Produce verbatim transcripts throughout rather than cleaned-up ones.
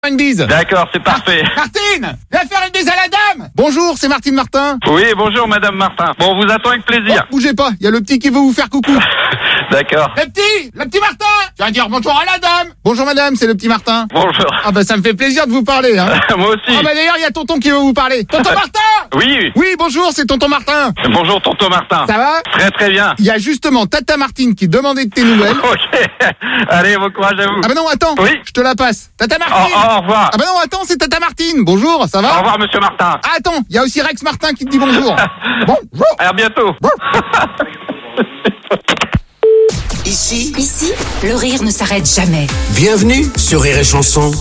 Une bise. D'accord, c'est parfait. Martine, viens faire une bise à la dame. Bonjour, c'est Martine Martin. Oui, bonjour Madame Martin. Bon, on vous attend avec plaisir. Oh, bougez pas, il y a le petit qui veut vous faire coucou. D'accord. Le petit, le petit Martin. Tu vas dire bonjour à la dame. Bonjour madame, c'est le petit Martin. Bonjour. Ah bah ça me fait plaisir de vous parler. Hein. Moi aussi. Ah bah d'ailleurs, il y a tonton qui veut vous parler. Tonton Martin. Oui. Oui, bonjour, c'est tonton Martin. Bonjour tonton Martin. Ça va? Très très bien. Il y a justement Tata Martine qui demandait de tes nouvelles. Ok. Allez, bon courage à vous. Ah bah non, attends. Oui. Je te la passe. Tata Au, Martine. au revoir. Ah bah non, attends, c'est Tata Martine. Bonjour, ça va? Au revoir Monsieur Martin. Ah, attends, il y a aussi Rex Martin qui te dit bonjour. Bonjour. À bientôt. Ici, Ici, le rire ne s'arrête jamais. bienvenue sur Rire et Chanson.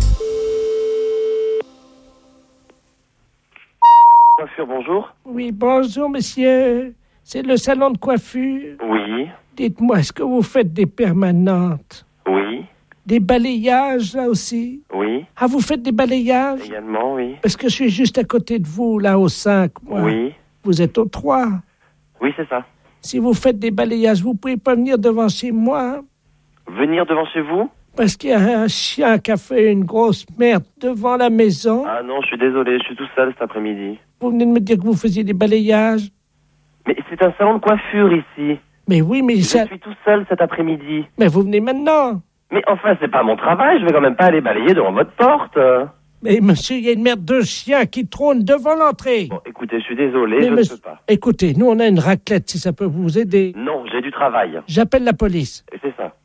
Coiffure, bonjour. Oui, bonjour, monsieur. C'est le salon de coiffure. Oui, Dites-moi, est-ce que vous faites des permanentes? oui, Des balayages, là aussi? oui, Ah, vous faites des balayages? également, oui. Parce que je suis juste à côté de vous, là, au cinq, moi. Oui, Vous êtes au trois. oui, c'est ça. Si vous faites des balayages, vous pouvez pas venir devant chez moi, hein? Venir devant chez vous? Parce qu'il y a un chien qui a fait une grosse merde devant la maison. Ah non, je suis désolé, je suis tout seul cet après-midi. Vous venez de me dire que vous faisiez des balayages. Mais c'est un salon de coiffure ici. Mais oui, mais Je ça... suis tout seul cet après-midi. Mais vous venez maintenant. Mais enfin, c'est pas mon travail, je vais quand même pas aller balayer devant votre porte. Mais monsieur, il y a une merde de chien qui trône devant l'entrée. Bon, écoutez, je suis désolé, Mais je monsieur- ne peux pas. Écoutez, nous on a une raclette, si ça peut vous aider. Non, j'ai du travail. J'appelle la police. Et c'est ça.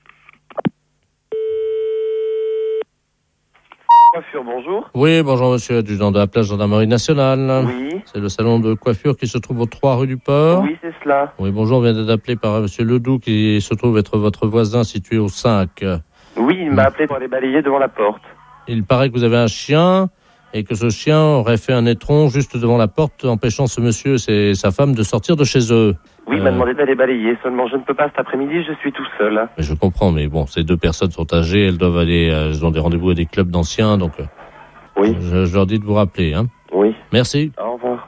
Coiffure, bonjour. Oui, bonjour monsieur, adjudant de la place gendarmerie nationale. Oui, C'est le salon de coiffure qui se trouve au trois rue du Port. oui, c'est cela. Oui, bonjour, on vient d'être appelé par monsieur Ledoux qui se trouve être votre voisin situé au cinq. Oui, il m'a appelé pour aller balayer devant la porte. Il paraît que vous avez un chien et que ce chien aurait fait un étron juste devant la porte empêchant ce monsieur et sa femme de sortir de chez eux. Oui, il Euh, m'a demandé d'aller balayer, seulement je ne peux pas cet après-midi, je suis tout seul. mais je comprends, mais bon, ces deux personnes sont âgées, elles doivent aller, euh, elles ont des rendez-vous à des clubs d'anciens, donc euh, Oui, je, je leur dis de vous rappeler. Hein. oui. Merci. Au revoir.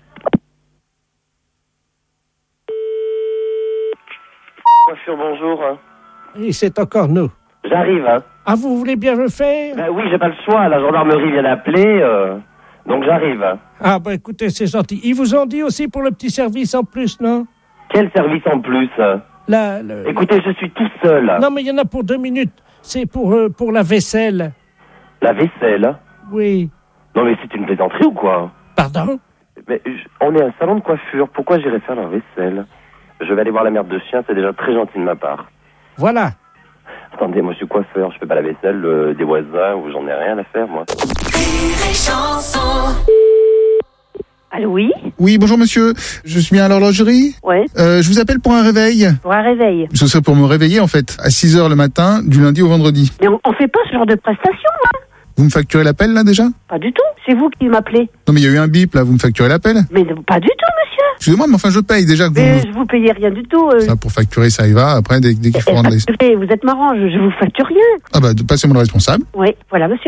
Coiffure, bonjour. Et c'est encore nous. J'arrive, hein. Ah, vous voulez bien le faire? Ben oui, j'ai pas le choix, la gendarmerie vient d'appeler, euh, donc j'arrive. Ah, bah écoutez, c'est gentil. Ils vous ont dit aussi pour le petit service en plus, non? Quel service en plus? Là, le... Écoutez, je suis tout seul. Non, mais il y en a pour deux minutes. C'est pour, euh, pour la vaisselle. La vaisselle? Oui. Non mais c'est une plaisanterie ou quoi? Pardon? Mais je- on est un salon de coiffure, pourquoi j'irai faire la vaisselle? Je vais aller voir la merde de chien, c'est déjà très gentil de ma part. Voilà. Attendez, moi je suis coiffeur, je fais pas la vaisselle euh, des voisins ou j'en ai rien à faire moi. Rire et chanson. Allô, oui? Oui, bonjour monsieur. Je suis bien à l'horlogerie. Ouais, Euh, je vous appelle pour un réveil. pour un réveil. Ce serait pour me réveiller en fait, à six heures le matin, du lundi au vendredi. Mais on, on fait pas ce genre de prestation, hein? Vous me facturez l'appel là déjà? Pas du tout. C'est vous qui m'appelez. Non mais il y a eu un bip là, vous me facturez l'appel? Mais pas du tout, monsieur. Excusez-moi, mais enfin je paye déjà que Mais vous... je vous payez rien du tout. euh. Ça pour facturer ça y va, après dès, dès qu'il faut Eh, rendre les... facturez, vous êtes marrant, je, je vous facture rien. Ah bah passez-moi le responsable. Oui, voilà, monsieur.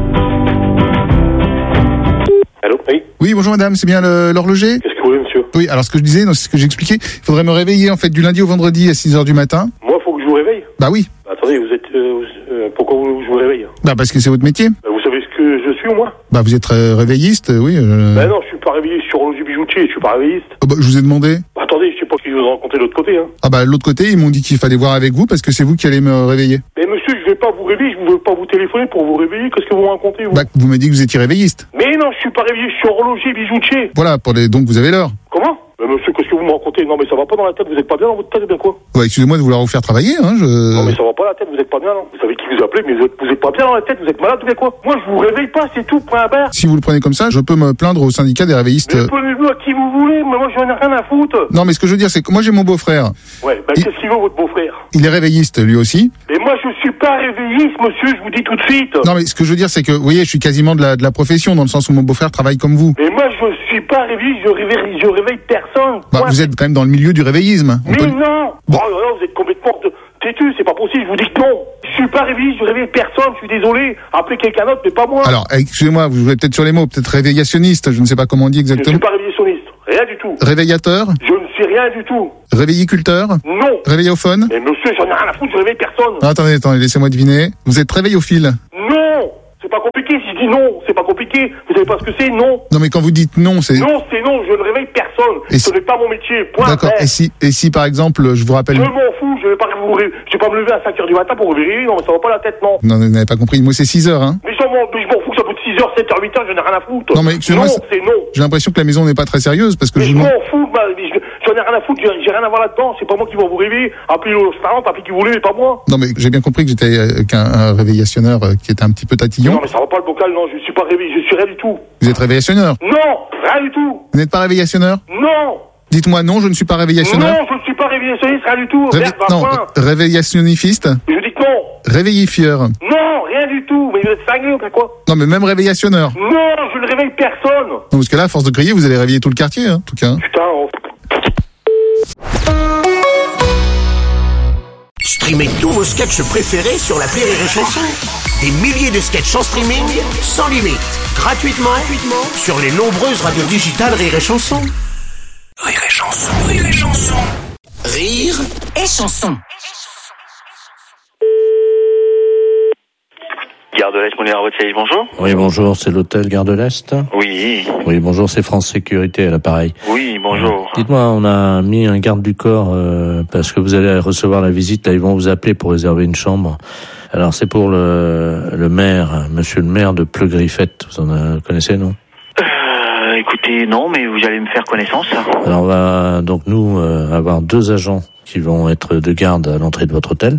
Allô? Oui? Oui, bonjour madame, c'est bien le- l'horloger? Qu'est-ce que vous voulez, monsieur? Oui, alors ce que je disais, non, c'est ce que j'expliquais, il faudrait me réveiller en fait du lundi au vendredi à six heures du matin. Moi, faut que je vous réveille? Bah oui, Attendez, vous êtes... euh, vous- euh, pourquoi vous, je vous réveille? bah parce que c'est votre métier. Euh, Vous savez ce que je suis, moi? Bah vous êtes euh, réveilliste, euh, oui. euh, Ben non, je suis pas réveillé sur horloger bijoutier, je suis pas réveilliste. ah bah, je vous ai demandé. Bah, attendez, je sais pas qui je vous ai rencontré de l'autre côté, hein. Ah bah de l'autre côté, ils m'ont dit qu'il fallait voir avec vous parce que c'est vous qui allez me réveiller. Mais monsieur, je vais pas vous réveiller, je veux pas vous téléphoner pour vous réveiller, qu'est-ce que vous me racontez, vous? Bah vous m'avez dit que vous étiez réveilliste. Mais non, je suis pas réveillé, je suis horloger bijoutier. Voilà, pour les... donc vous avez l'heure. Comment? Mais monsieur, qu'est-ce que vous me racontez? Non, mais ça va pas dans la tête, vous êtes pas bien dans votre tête, bien quoi? Ouais, excusez-moi de vouloir vous faire travailler, hein, je... Non, mais ça va pas la tête, vous êtes pas bien, non? Vous savez qui vous appelez, mais vous êtes, vous êtes pas bien dans la tête, vous êtes malade, bien quoi? Moi, je vous réveille pas, c'est tout, point à barre. Si vous le prenez comme ça, je peux me plaindre au syndicat des réveillistes. Mais prenez-le à qui vous voulez, mais moi, j'en ai rien à foutre. Non, mais ce que je veux dire, c'est que moi j'ai mon beau-frère. Ouais, ben Il- qu'est-ce qu'il veut, votre beau-frère? Il est réveilliste, lui aussi. Mais moi, je suis pas réveilliste, monsieur, je vous dis tout de suite. Non, mais ce que je veux dire, c'est que, vous voyez, je suis quasiment de la, de la profession, dans le sens où mon beau-frère travaille comme vous. Mais moi, je suis pas réveilliste, je réveille, je réveille personne. Bah, Point. vous êtes quand même dans le milieu du réveillisme. On Mais peut- non. Bon. Oh là là, vous êtes complètement de- têtu, c'est pas possible, je vous dis que non. Je suis pas réveilliste, je réveille personne, je suis désolé. Appelez quelqu'un d'autre, mais pas moi. Alors, excusez-moi, vous jouez peut-être sur les mots, peut-être réveillationniste, je ne sais pas comment on dit je suis exactement. pas réveillationniste, rien du tout. Réveillateur, Je ne suis rien du tout. réveilliculteur, Non. réveillophone. Mais monsieur, j'en ai rien à foutre, je réveille personne. Ah, attendez, attendez, laissez-moi deviner. Vous êtes réveillophile. Non. C'est pas compliqué, si je dis non, c'est pas compliqué. Vous savez pas ce que c'est, non. Non, mais quand vous dites non, c'est... Non, c'est non, je ne réveille personne. Et Ce si- n'est pas mon métier, point. D'accord. Bref. Et si, et si, par exemple, je vous rappelle... Je m'en fous, je vais pas vous ré- je vais pas me lever à cinq heures du matin pour vous réveiller, non, mais ça va pas la tête, non. Non, vous n'avez pas compris. Moi, c'est six heures, hein. Mais je m'en, mais je m'en fous que ça coûte six heures, sept heures, huit heures, je n'ai rien à foutre. Non, mais excusez-moi, Non, c'est- c'est non. J'ai l'impression que la maison n'est pas très sérieuse parce que Mais je je vous demande... m'en fous, bah, mais je- j'en ai rien à foutre, j'ai j'ai rien à voir là-dedans, c'est pas moi qui vais vous réveiller. Appelez le salon, appelez qui vous voulez, mais pas moi. Non, mais j'ai bien compris que j'étais euh, qu'un un réveillationneur euh, qui était un petit peu tatillon. Non, mais ça va pas le bocal, non, je suis pas réveillé, je suis rien du tout. Vous êtes réveillationneur. Non, rien du tout. Vous n'êtes pas réveillationneur? Non. Dites-moi non, je ne suis pas réveillationneur. Non, je ne suis pas réveillationniste, rien du tout. Réve- Merde, va, Non, point. réveillationnifiste. Je dis que non. Réveillifieur. Non, rien du tout. Mais vous êtes cinglé ou quoi? Non, mais même réveillationneur. Non, je ne réveille personne. Non, parce que là, à force de crier, vous allez réveiller tout le quartier, hein, en tout cas. hein. Putain, on... Streamez tous vos sketchs préférés sur l'appli Rire et Chanson. Des milliers de sketchs en streaming, sans limite, gratuitement, gratuitement sur les nombreuses radios digitales Rire et Chanson. Rire et Chanson, Rire et Chanson. Rire Et chanson. Gare de l'Est, Moulin à votre service, bonjour. Oui, bonjour, c'est l'hôtel Gare de l'Est. Oui, Oui, bonjour, c'est France Sécurité à l'appareil. oui, bonjour. Dites-moi, on a mis un garde du corps euh, parce que vous allez recevoir la visite. Là, ils vont vous appeler pour réserver une chambre. Alors, c'est pour le, le maire, monsieur le maire de Pleu-Griffette. Vous en euh, connaissez, non? Euh, écoutez, non, mais vous allez me faire connaissance. Alors, on va donc nous euh, avoir deux agents qui vont être de garde à l'entrée de votre hôtel.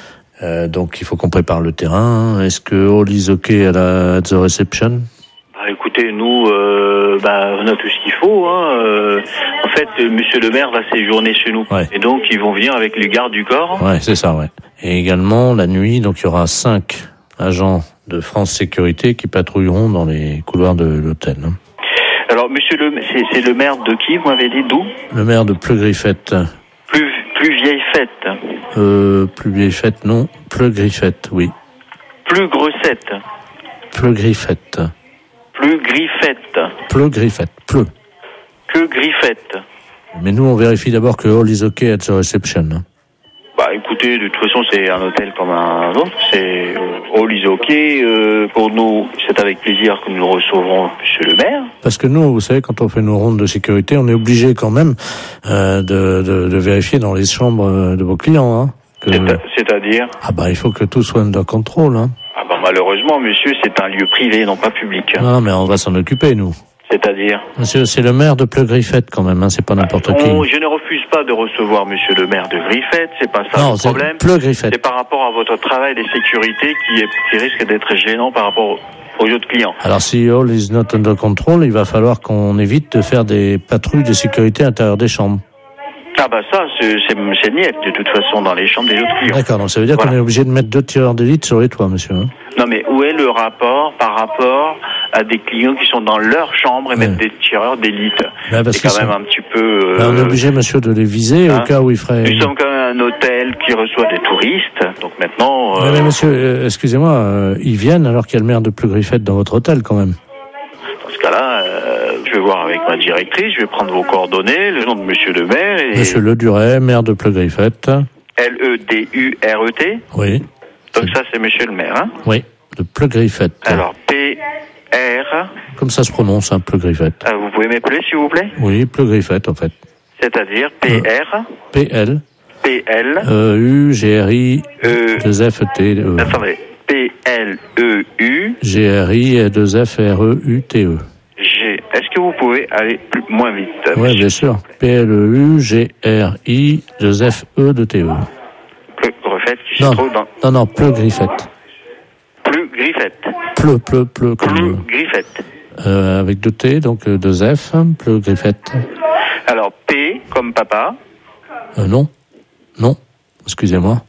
Euh, donc, il faut qu'on prépare le terrain. Est-ce que all is OK à la at the reception? Bah, écoutez, nous, euh, bah, on a tout ce qu'il faut. Hein. Euh, en fait, euh, monsieur le maire va séjourner chez nous. Ouais. Et donc, ils vont venir avec les gardes du corps. Ouais, c'est ça, ouais. Et également, la nuit, donc il y aura cinq agents de France Sécurité qui patrouilleront dans les couloirs de l'hôtel. hein. Alors, monsieur le, c'est, c'est le maire de qui, vous m'avez dit, d'où? Le maire de Pleu-Griffette. Plus, plus vieille fête. Euh, plus vieille fête, non. Pleu-Griffette, oui. Plus grossette. Pleu-Griffette. Plus griffette. Pleu-Griffette. Pleu. Que griffette. Mais nous, on vérifie d'abord que all is OK at the reception. hein. Bah écoutez, de toute façon c'est un hôtel comme un autre, c'est euh, all is ok. Euh, pour nous, c'est avec plaisir que nous recevrons monsieur le maire. Parce que nous, vous savez, quand on fait nos rondes de sécurité, on est obligé quand même euh, de, de, de vérifier dans les chambres de vos clients. Hein, que... C'est à- C'est-à-dire Ah bah, il faut que tout soit under control. Hein. Ah bah malheureusement monsieur, c'est un lieu privé, non pas public. Non, mais on va s'en occuper, nous. C'est-à-dire Monsieur, c'est le maire de Pleu-Griffette quand même, hein, c'est pas n'importe qui. On- Je ne refuse pas de recevoir monsieur le maire de Griffette, c'est pas ça Non, le c'est problème. Pleu-Griffette. C'est par rapport à votre travail de sécurité qui, est, qui risque d'être gênant par rapport aux autres clients. Alors si all is not under control, il va falloir qu'on évite de faire des patrouilles de sécurité à l'intérieur des chambres. Ah bah ça, c'est, c'est, c'est niette de toute façon dans les chambres des autres clients. D'accord, donc ça veut dire Voilà. qu'on est obligé de mettre deux tireurs d'élite sur les toits, monsieur. hein. Non mais où est le rapport par rapport à des clients qui sont dans leur chambre et Ouais. mettre des tireurs d'élite? Bah, parce C'est quand qu'ils même sont- un petit peu... euh, Bah, on est obligé, monsieur, de les viser hein. au cas où il ferait... Nous sommes quand même un hôtel qui reçoit des touristes, donc maintenant... Ouais, euh, mais monsieur, euh, excusez-moi, euh, ils viennent alors qu'il y a le maire de Pleu-Griffette dans votre hôtel quand même. dans ce cas-là, euh, je vais voir avec ma directrice, je vais prendre vos coordonnées, le nom de monsieur le maire et... Monsieur Le Duret, maire de Pleu-Griffette. L E D U R E T. Oui. Donc ça, c'est monsieur le maire, hein. Oui, de Pleu-Griffette. Alors, P R... Comme ça se prononce, hein, Pleu-Griffette. Ah, vous pouvez m'appeler, s'il vous plaît? Oui, Pleu-Griffette en fait. C'est-à-dire P R... P L, P L... E, U, G, R, I, E... deux F, T, E. Attendez. P L E U... G, R, I, deux F, R, E, U, T, E. G. Est-ce que vous pouvez aller plus, moins vite? Oui, monsieur bien sûr. P L E U G R I deux F E de T E. Pleu Griffette qui se Non, trouve dans... non, non, Pleu Griffette. Plus Griffette. Pleu, pleu, pleu, Plus comme, Griffette. euh, avec deux T, donc euh, deux F, Pleu Griffette. Alors, P comme papa. Euh, non, non, excusez-moi.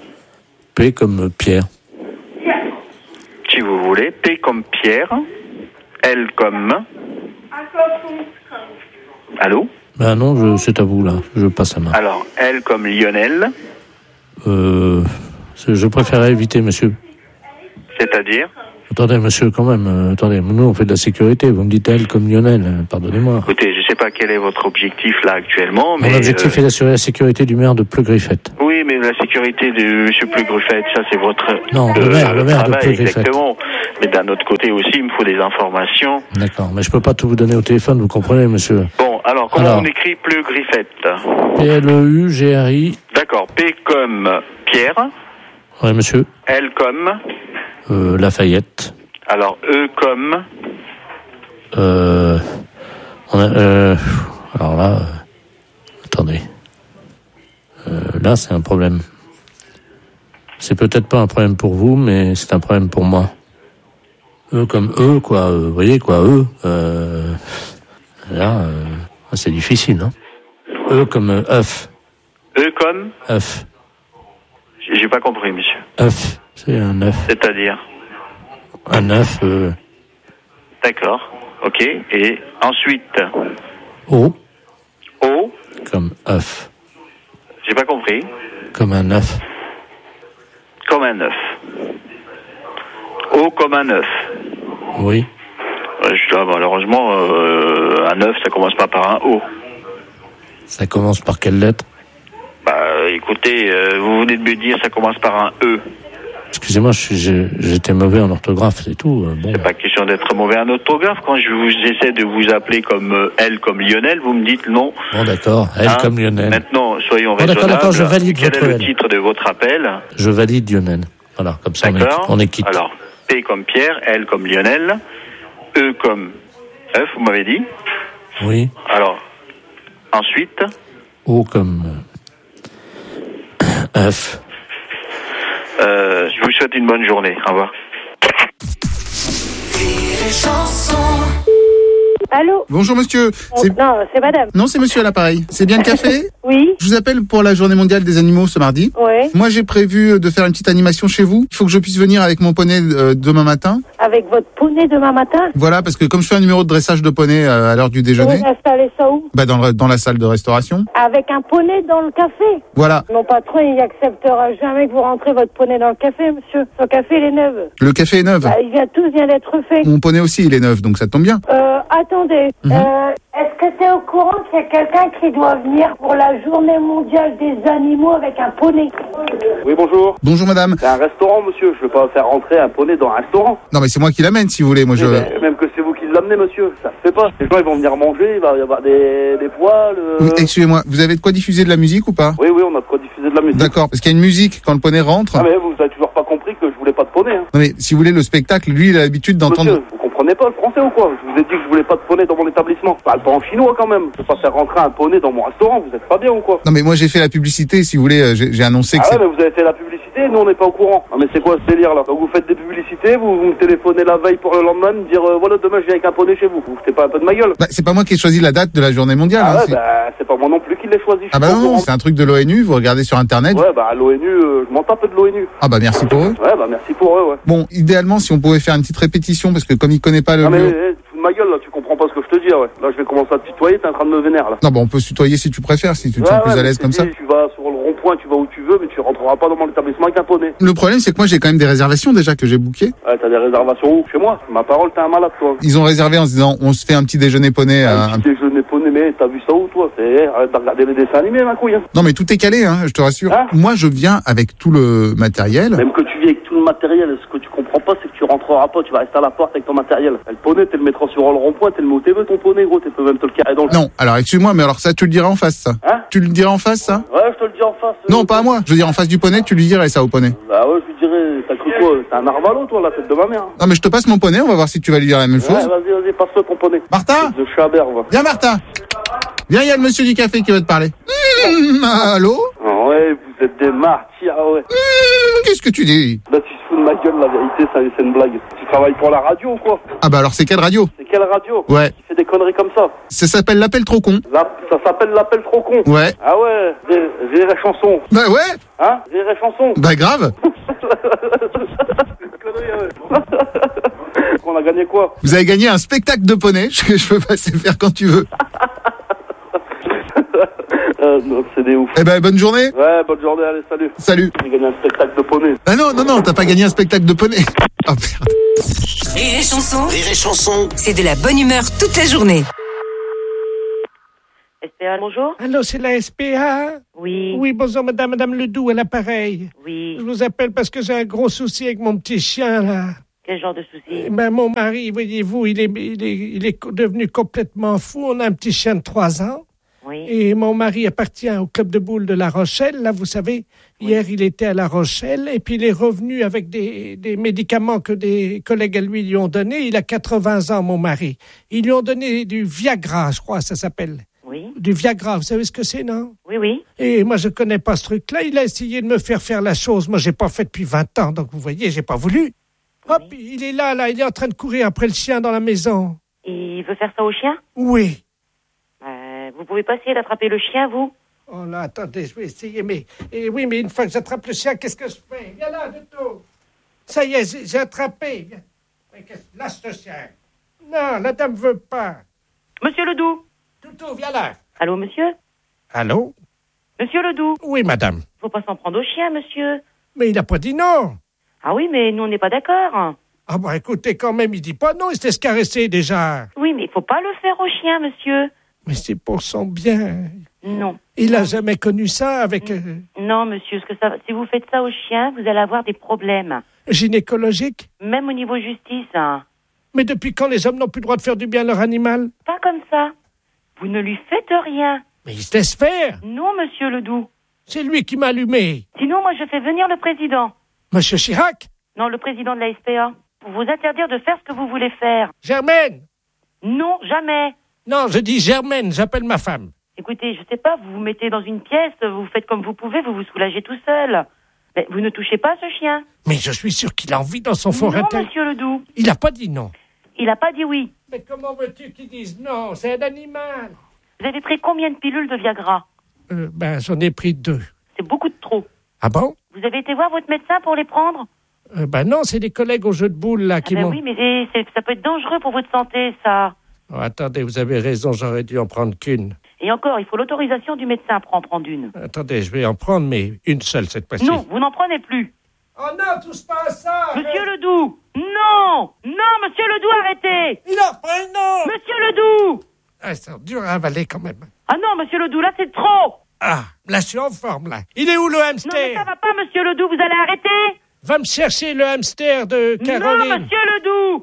P comme euh, Pierre. Si vous voulez. P comme Pierre. L comme... Allô? Ben non, je, c'est à vous là, je passe la main. Alors, L comme Lionel. Euh, c'est- je préférerais éviter, monsieur. C'est-à-dire? Attendez, monsieur, quand même, euh, attendez, nous on fait de la sécurité, vous me dites elle comme Lionel, euh, pardonnez-moi. Écoutez, je sais pas quel est votre objectif là actuellement, mais... Mon objectif euh, est d'assurer la sécurité du maire de Pleu Griffette. Oui, mais la sécurité de M. Pleu Griffette, ça c'est votre Non, le euh, maire, le maire de travail, Pleu Griffette. exactement. Mais d'un autre côté aussi, il me faut des informations. D'accord, mais je peux pas tout vous donner au téléphone, vous comprenez, monsieur. Bon, alors, comment alors, on écrit Pleu-Griffette? P L E U G R I. D'accord, P comme Pierre. Oui, monsieur. L comme euh, Lafayette. Alors, E comme Euh... On a, euh, alors là... Euh, attendez. Euh, là, c'est un problème. C'est peut-être pas un problème pour vous, mais c'est un problème pour moi. E comme E, quoi. Vous voyez, quoi, E. Euh, là, euh, c'est difficile, hein. E comme euh, œuf. E comme œuf. J'ai pas compris, monsieur. œuf. C'est un œuf. C'est-à-dire Un œuf. Euh... D'accord. Ok. Et ensuite O. O. Comme œuf. J'ai pas compris. Comme un œuf. Comme un œuf. O comme un œuf. Oui. Euh, je dois, malheureusement, euh, un œuf, ça commence pas par un O. Ça commence par quelle lettre? Bah, écoutez, euh, vous venez de me dire ça commence par un E. Excusez-moi, je suis- j'ai- j'étais mauvais en orthographe, c'est tout. euh, Bon. C'est pas question d'être mauvais en orthographe. Quand je vous essaie de vous appeler comme euh, L comme Lionel, vous me dites non. Bon, d'accord. Elle Hein comme Lionel. Maintenant, soyons Bon, d'accord, raisonnables. d'accord, je valide Quel votre est le L. titre de votre appel? Je valide Lionel. Voilà, comme ça on est, D'accord. on est quitte. Alors, P comme Pierre, L comme Lionel, E comme œuf, vous m'avez dit. Oui. Alors, ensuite, O comme euh, œuf. euh, je vous souhaite une bonne journée. Au revoir. Allô? Bonjour monsieur. C'est... Non, c'est madame. Non, c'est monsieur à l'appareil. C'est bien le café? Oui. Je vous appelle pour la journée mondiale des animaux ce mardi. Ouais. Moi, j'ai prévu de faire une petite animation chez vous. Il faut que je puisse venir avec mon poney euh, demain matin. Avec votre poney demain matin? Voilà, parce que comme je fais un numéro de dressage de poney euh, à l'heure du déjeuner, Vous installez ça où? bah dans, le- dans la salle de restauration. Avec un poney dans le café? Voilà. Mon patron, il acceptera jamais que vous rentrez votre poney dans le café, monsieur. Son café, il est neuf. Le café est neuf. Bah, il vient tout vient d'être fait. Mon poney aussi, il est neuf, donc ça tombe bien. Euh, attendez. Mhm. Euh, est-ce que tu es au courant qu'il y a quelqu'un qui doit venir pour la journée mondiale des animaux avec un poney? Oui, bonjour. Bonjour madame. C'est un restaurant, monsieur. Je veux pas faire rentrer un poney dans un restaurant. Non mais c'est moi qui l'amène si vous voulez. Moi je. Eh ben, même que c'est vous qui l'amenez, monsieur. Ça se fait pas. Les gens, ils vont venir manger. Il va y avoir des, des poils. euh. Oui, excusez-moi, vous avez de quoi diffuser de la musique ou pas? Oui, oui, on a de quoi diffuser de la musique. D'accord, parce qu'il y a une musique quand le poney rentre. Ah, mais vous avez toujours pas compris que je voulais pas de poney, hein. Non mais si vous voulez le spectacle, lui il a l'habitude d'entendre. Monsieur, vous comprenez pas le français ou quoi? Je vous ai dit que je voulais pas de poney dans mon établissement. Je parle pas en chinois quand même. Je peux pas faire rentrer un poney dans mon restaurant. Vous êtes pas bien ou quoi? Non mais moi j'ai fait la publicité, si vous voulez, euh, j'ai j'ai annoncé que Ah c'est. ouais, mais vous avez fait la publicité, nous on n'est pas au courant. Ah mais c'est quoi ce délire là? Donc vous faites des publicités, vous, vous me téléphonez la veille pour le lendemain, me dire euh, voilà demain je viens avec un poney chez vous. Vous foutez pas un peu de ma gueule? Bah, c'est pas moi qui ai choisi la date de la journée mondiale. Ah hein, ouais, c'est- bah c'est pas moi non plus qui l'ai choisi. je Ah suis bah pas au non, non, courant. c'est un truc de l'ONU, vous regardez sur internet. Ouais, bah à l'ONU, euh, je m'en tape de l'ONU. Ah bah merci pour eux. Ouais, bah merci pour eux, ouais. Bon, idéalement si on pouvait faire une petite répétition, parce que comme il connaît pas le Non mais lieu. eh, tu te fous de ma gueule là, tu comprends pas ce que je te dis, ouais. Là je vais commencer à te tutoyer, t'es en train de me vénérer là. Non bah on peut se tutoyer si tu préfères, si tu te Ouais, sens plus ouais, à mais l'aise je comme t'ai ça. dit, Tu vas sur le rond-point, tu vas où tu veux, mais tu rentreras pas dans mon établissement avec un poney. Le problème c'est que moi j'ai quand même des réservations déjà que j'ai bookées. Ouais, t'as des réservations où? Chez moi. Ma parole, t'es un malade toi. Ils ont réservé en se disant on se fait un petit déjeuner poney. à Un un- petit déjeuner poney, mais t'as vu ça où toi? C'est arrête de regarder les dessins animés, ma couille. Hein. Non mais tout est calé, hein, je te rassure. Hein Moi je viens avec tout le matériel. Même que tu viens avec tout le matériel, ce que tu comprends pas, c'est que tu rentreras pas, tu vas rester à la porte avec ton matériel. Et le poney, t'es le mettra sur le rond-point, t'es le mets au T V ton poney, gros, tu peux même te le carrer dans le. Non, alors excuse-moi, mais alors ça tu le diras en face ça. Hein? Tu le diras en face ça? Ouais, je te le dis en face. Non, pas à moi. Je veux dire en face du poney, tu lui dirais ça au poney. Bah ouais, je lui dirais, t'as cru quoi? T'es un narvalo, toi, la tête de ma mère. Non mais je te passe mon poney, on va voir si tu vas lui dire la même Ouais, chose. vas-y, vas-y, passe-toi ton poney. Martha, De Chabert, va. viens Martha. Viens, il y a le monsieur du café qui veut te parler. Mmh, allô? Ah ouais, vous êtes des martyrs, ah ouais. Mmh, qu'est-ce que tu dis? Là, tu te fous de ma gueule, la vérité, ça, c'est une blague. Tu travailles pour la radio ou quoi? Ah bah alors c'est quelle radio? C'est quelle radio? Ouais. Qui fait des conneries comme ça? Ça s'appelle l'appel trop con. La- Ça s'appelle l'appel trop con. Ouais. Ah ouais, Rire et chanson. Bah ouais. Hein? Rire et chanson. Bah grave. Conneries, ouais. On a gagné quoi? Vous avez gagné un spectacle de poney que je peux passer faire quand tu veux. euh, non, c'est des ouf. Eh ben bonne journée. Ouais, bonne journée, allez, salut. Salut. J'ai gagné un spectacle de poney. Ah non, non, non, t'as pas gagné un spectacle de poney. Oh merde. Rire et chanson, Rire et chanson. c'est de la bonne humeur toute la journée. S P A, bonjour. Allô, c'est la S P A? Oui. Oui, bonjour, madame, madame Ledoux, à l'appareil. Oui. Je vous appelle parce que j'ai un gros souci avec mon petit chien, là. Quel genre de souci? Ben, mon mari, voyez-vous, il est, il, est, il est devenu complètement fou. On a un petit chien de trois ans. Oui. Et mon mari appartient au club de boules de La Rochelle. Là, vous savez, oui. Hier, il était à La Rochelle et puis il est revenu avec des, des médicaments que des collègues à lui lui ont donnés. Il a quatre-vingts ans, mon mari. Ils lui ont donné du Viagra, je crois, ça s'appelle. Oui. Du Viagra, vous savez ce que c'est, non? Oui, oui. Et moi, je connais pas ce truc-là. Il a essayé de me faire faire la chose. Moi, j'ai pas fait depuis vingt ans, donc vous voyez, j'ai pas voulu. Hop, oui. Il est là, là, il est en train de courir après le chien dans la maison. Il veut faire ça au chien? Oui. Euh, vous pouvez pas essayer d'attraper le chien, vous? Oh là, attendez, je vais essayer, mais... Et oui, mais une fois que j'attrape le chien, qu'est-ce que je fais? Viens là, Duto. Ça y est, j'ai, j'ai attrapé. Viens. Mais qu'est-ce... Lâche ce chien. Non, la dame veut pas. Monsieur Ledoux. Duto, viens là. Allô, monsieur? Allô? Monsieur Ledoux. Oui, madame. Faut pas s'en prendre au chien, monsieur. Mais il n'a pas dit non. Ah oui, mais nous, on n'est pas d'accord. Ah bah écoutez, quand même, il dit pas non, il s'est caresser déjà. Oui, mais il faut pas le faire au chien, monsieur. Mais c'est pour son bien. Non. Il n'a jamais connu ça avec... Euh... Non, monsieur, ce que ça... si vous faites ça au chien, vous allez avoir des problèmes. Gynécologiques? Même au niveau justice. Hein. Mais depuis quand les hommes n'ont plus le droit de faire du bien à leur animal? Pas comme ça. Vous ne lui faites rien. Mais il se laisse faire. Non, monsieur Ledoux. C'est lui qui m'a allumé. Sinon, moi, je fais venir le président. Monsieur Chirac? Non, le président de la S P A. Pour vous interdire de faire ce que vous voulez faire. Germaine? Non, jamais. Non, je dis Germaine, j'appelle ma femme. Écoutez, je sais pas, vous vous mettez dans une pièce, vous faites comme vous pouvez, vous vous soulagez tout seul. Mais vous ne touchez pas ce chien. Mais je suis sûr qu'il a envie dans son fort intérieur. Non, monsieur Ledoux. Il n'a pas dit non. Il n'a pas dit oui. Mais comment veux-tu qu'il dise non? C'est un animal. Vous avez pris combien de pilules de Viagra? Euh, ben, j'en ai pris deux. C'est beaucoup de trop. Ah bon? Vous avez été voir votre médecin pour les prendre? euh, Ben non, c'est des collègues au jeu de boules, là, qui ah ben m'ont... Oui, mais c'est, c'est, ça peut être dangereux pour votre santé, ça. Oh, attendez, vous avez raison, j'aurais dû en prendre qu'une. Et encore, il faut l'autorisation du médecin pour en prendre une. Attendez, je vais en prendre, mais une seule cette fois-ci. Non, vous n'en prenez plus. Oh non, touche pas à ça! Monsieur mais... Ledoux! Non! Non, monsieur Ledoux, arrêtez! Il a pris non! Monsieur Ledoux! Ah, c'est dur à avaler quand même. Ah non, monsieur Ledoux, là, c'est trop! Ah, là, je suis en forme, là. Il est où, le hamster? Non, mais ça va pas, monsieur Ledoux, vous allez arrêter? Va me chercher le hamster de Caroline. Non, monsieur Ledoux!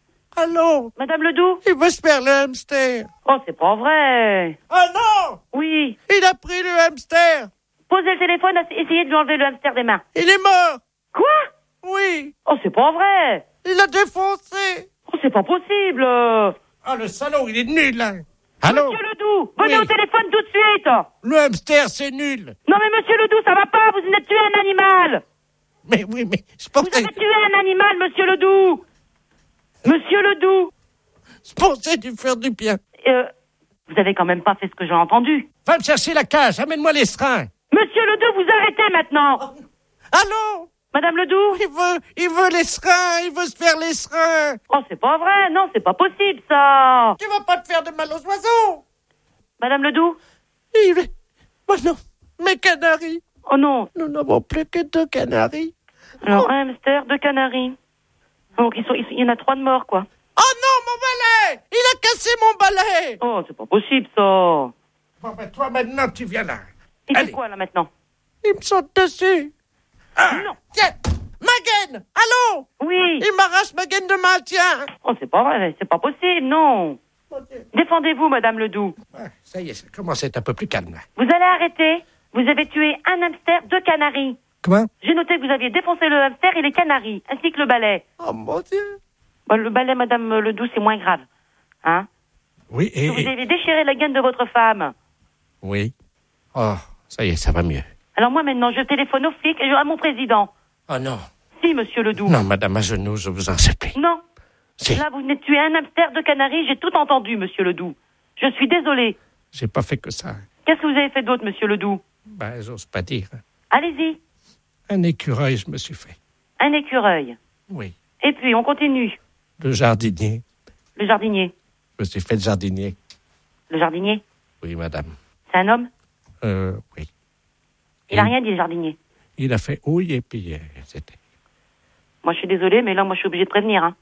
Allô? Madame Ledoux? Il veut se faire le hamster. Oh, c'est pas vrai. Oh non! Oui. Il a pris le hamster. Posez le téléphone, essayez de lui enlever le hamster des mains. Il est mort. Quoi? Oui. Oh, c'est pas vrai. Il a défoncé. Oh, c'est pas possible. Ah, le salaud, il est nul, là. Allô? Monsieur Ledoux, venez oui. au téléphone tout de suite. Le hamster, c'est nul. Non, mais monsieur Ledoux, ça va pas, vous venez de tuer un animal. Mais oui, mais... Je pensais... Vous avez tué un animal, monsieur Ledoux. Monsieur Ledoux. Je pensais lui faire du bien. Euh, vous avez quand même pas fait ce que j'ai entendu. Va me chercher la cage, amène-moi les seringues. Monsieur Ledoux, vous arrêtez maintenant. Oh. Allô? Madame Ledoux? Il veut, il veut les seringues, il veut se faire les seringues. Oh, c'est pas vrai, non, c'est pas possible, ça. Tu vas pas te faire de mal aux oiseaux. Madame Ledoux? Il est... Oh non, mes canaris. Oh non. Nous n'avons plus que deux canaris. Alors, oh. un hamster, deux canaris. Donc, ils sont, ils, il y en a trois de morts, quoi. Oh non, mon balai! Il a cassé mon balai! Oh, c'est pas possible, ça. Bon, ben, toi, maintenant, tu viens là. Il fait quoi, là, maintenant? Il me saute dessus. Ah, non. Tiens, ma gaine! Allô? Oui. Il m'arrache ma gaine de maintien. Oh, c'est pas vrai, c'est pas possible, non. Défendez-vous, Madame Ledoux. Ouais, ça y est, ça commence à être un peu plus calme, là. Vous allez arrêter. Vous avez tué un hamster, deux canaris. Comment? J'ai noté que vous aviez défoncé le hamster et les canaris, ainsi que le balai. Oh, mon Dieu. Bon, le balai, Madame Ledoux, c'est moins grave. Hein? Oui, et... Vous avez déchiré la gaine de votre femme. Oui. Oh, ça y est, ça va mieux. Alors moi, maintenant, je téléphone au flic et à mon président. Oh non. Si, monsieur Ledoux. Non, madame, à genoux, je vous en supplie. Non. Si. Là, vous venez de tuer un hamster, deux canaris, j'ai tout entendu, monsieur Ledoux. Je suis désolé. J'ai pas fait que ça. Qu'est-ce que vous avez fait d'autre, monsieur Ledoux? Ben, j'ose pas dire. Allez-y. Un écureuil, je me suis fait. Un écureuil. Oui. Et puis, on continue. Le jardinier. Le jardinier. Je me suis fait le jardinier. Le jardinier? Oui, madame. C'est un homme? Euh, oui. Il n'a rien dit, le jardinier. Il a fait oui et puis euh, c'était... Moi, je suis désolée, mais là, moi, je suis obligée de prévenir. Hein.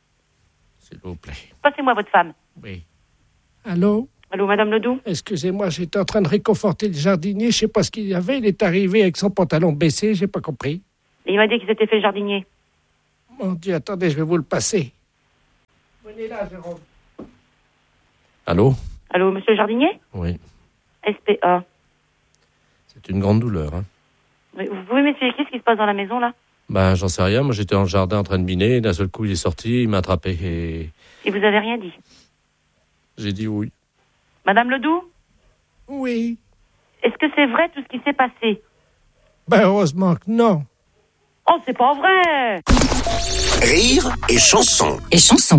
S'il vous plaît. Passez-moi votre femme. Oui. Allô? Allô, Madame Ledoux? Excusez-moi, j'étais en train de réconforter le jardinier. Je sais pas ce qu'il y avait. Il est arrivé avec son pantalon baissé, j'ai pas compris. Et il m'a dit qu'il s'était fait jardinier. Mon Dieu, attendez, je vais vous le passer. Venez là, Jérôme. Allô? Allô, monsieur le jardinier? Oui. S P A. C'est une grande douleur, hein. Oui, vous pouvez m'expliquer ce qui se passe dans la maison, là? Ben, j'en sais rien. Moi, j'étais dans le jardin en train de miner. D'un seul coup, il est sorti, il m'a attrapé et... Et vous avez rien dit? J'ai dit oui. Madame Ledoux? Oui. Est-ce que c'est vrai tout ce qui s'est passé? Ben, heureusement que non. Oh, c'est pas vrai! Rire et chanson. Et chanson.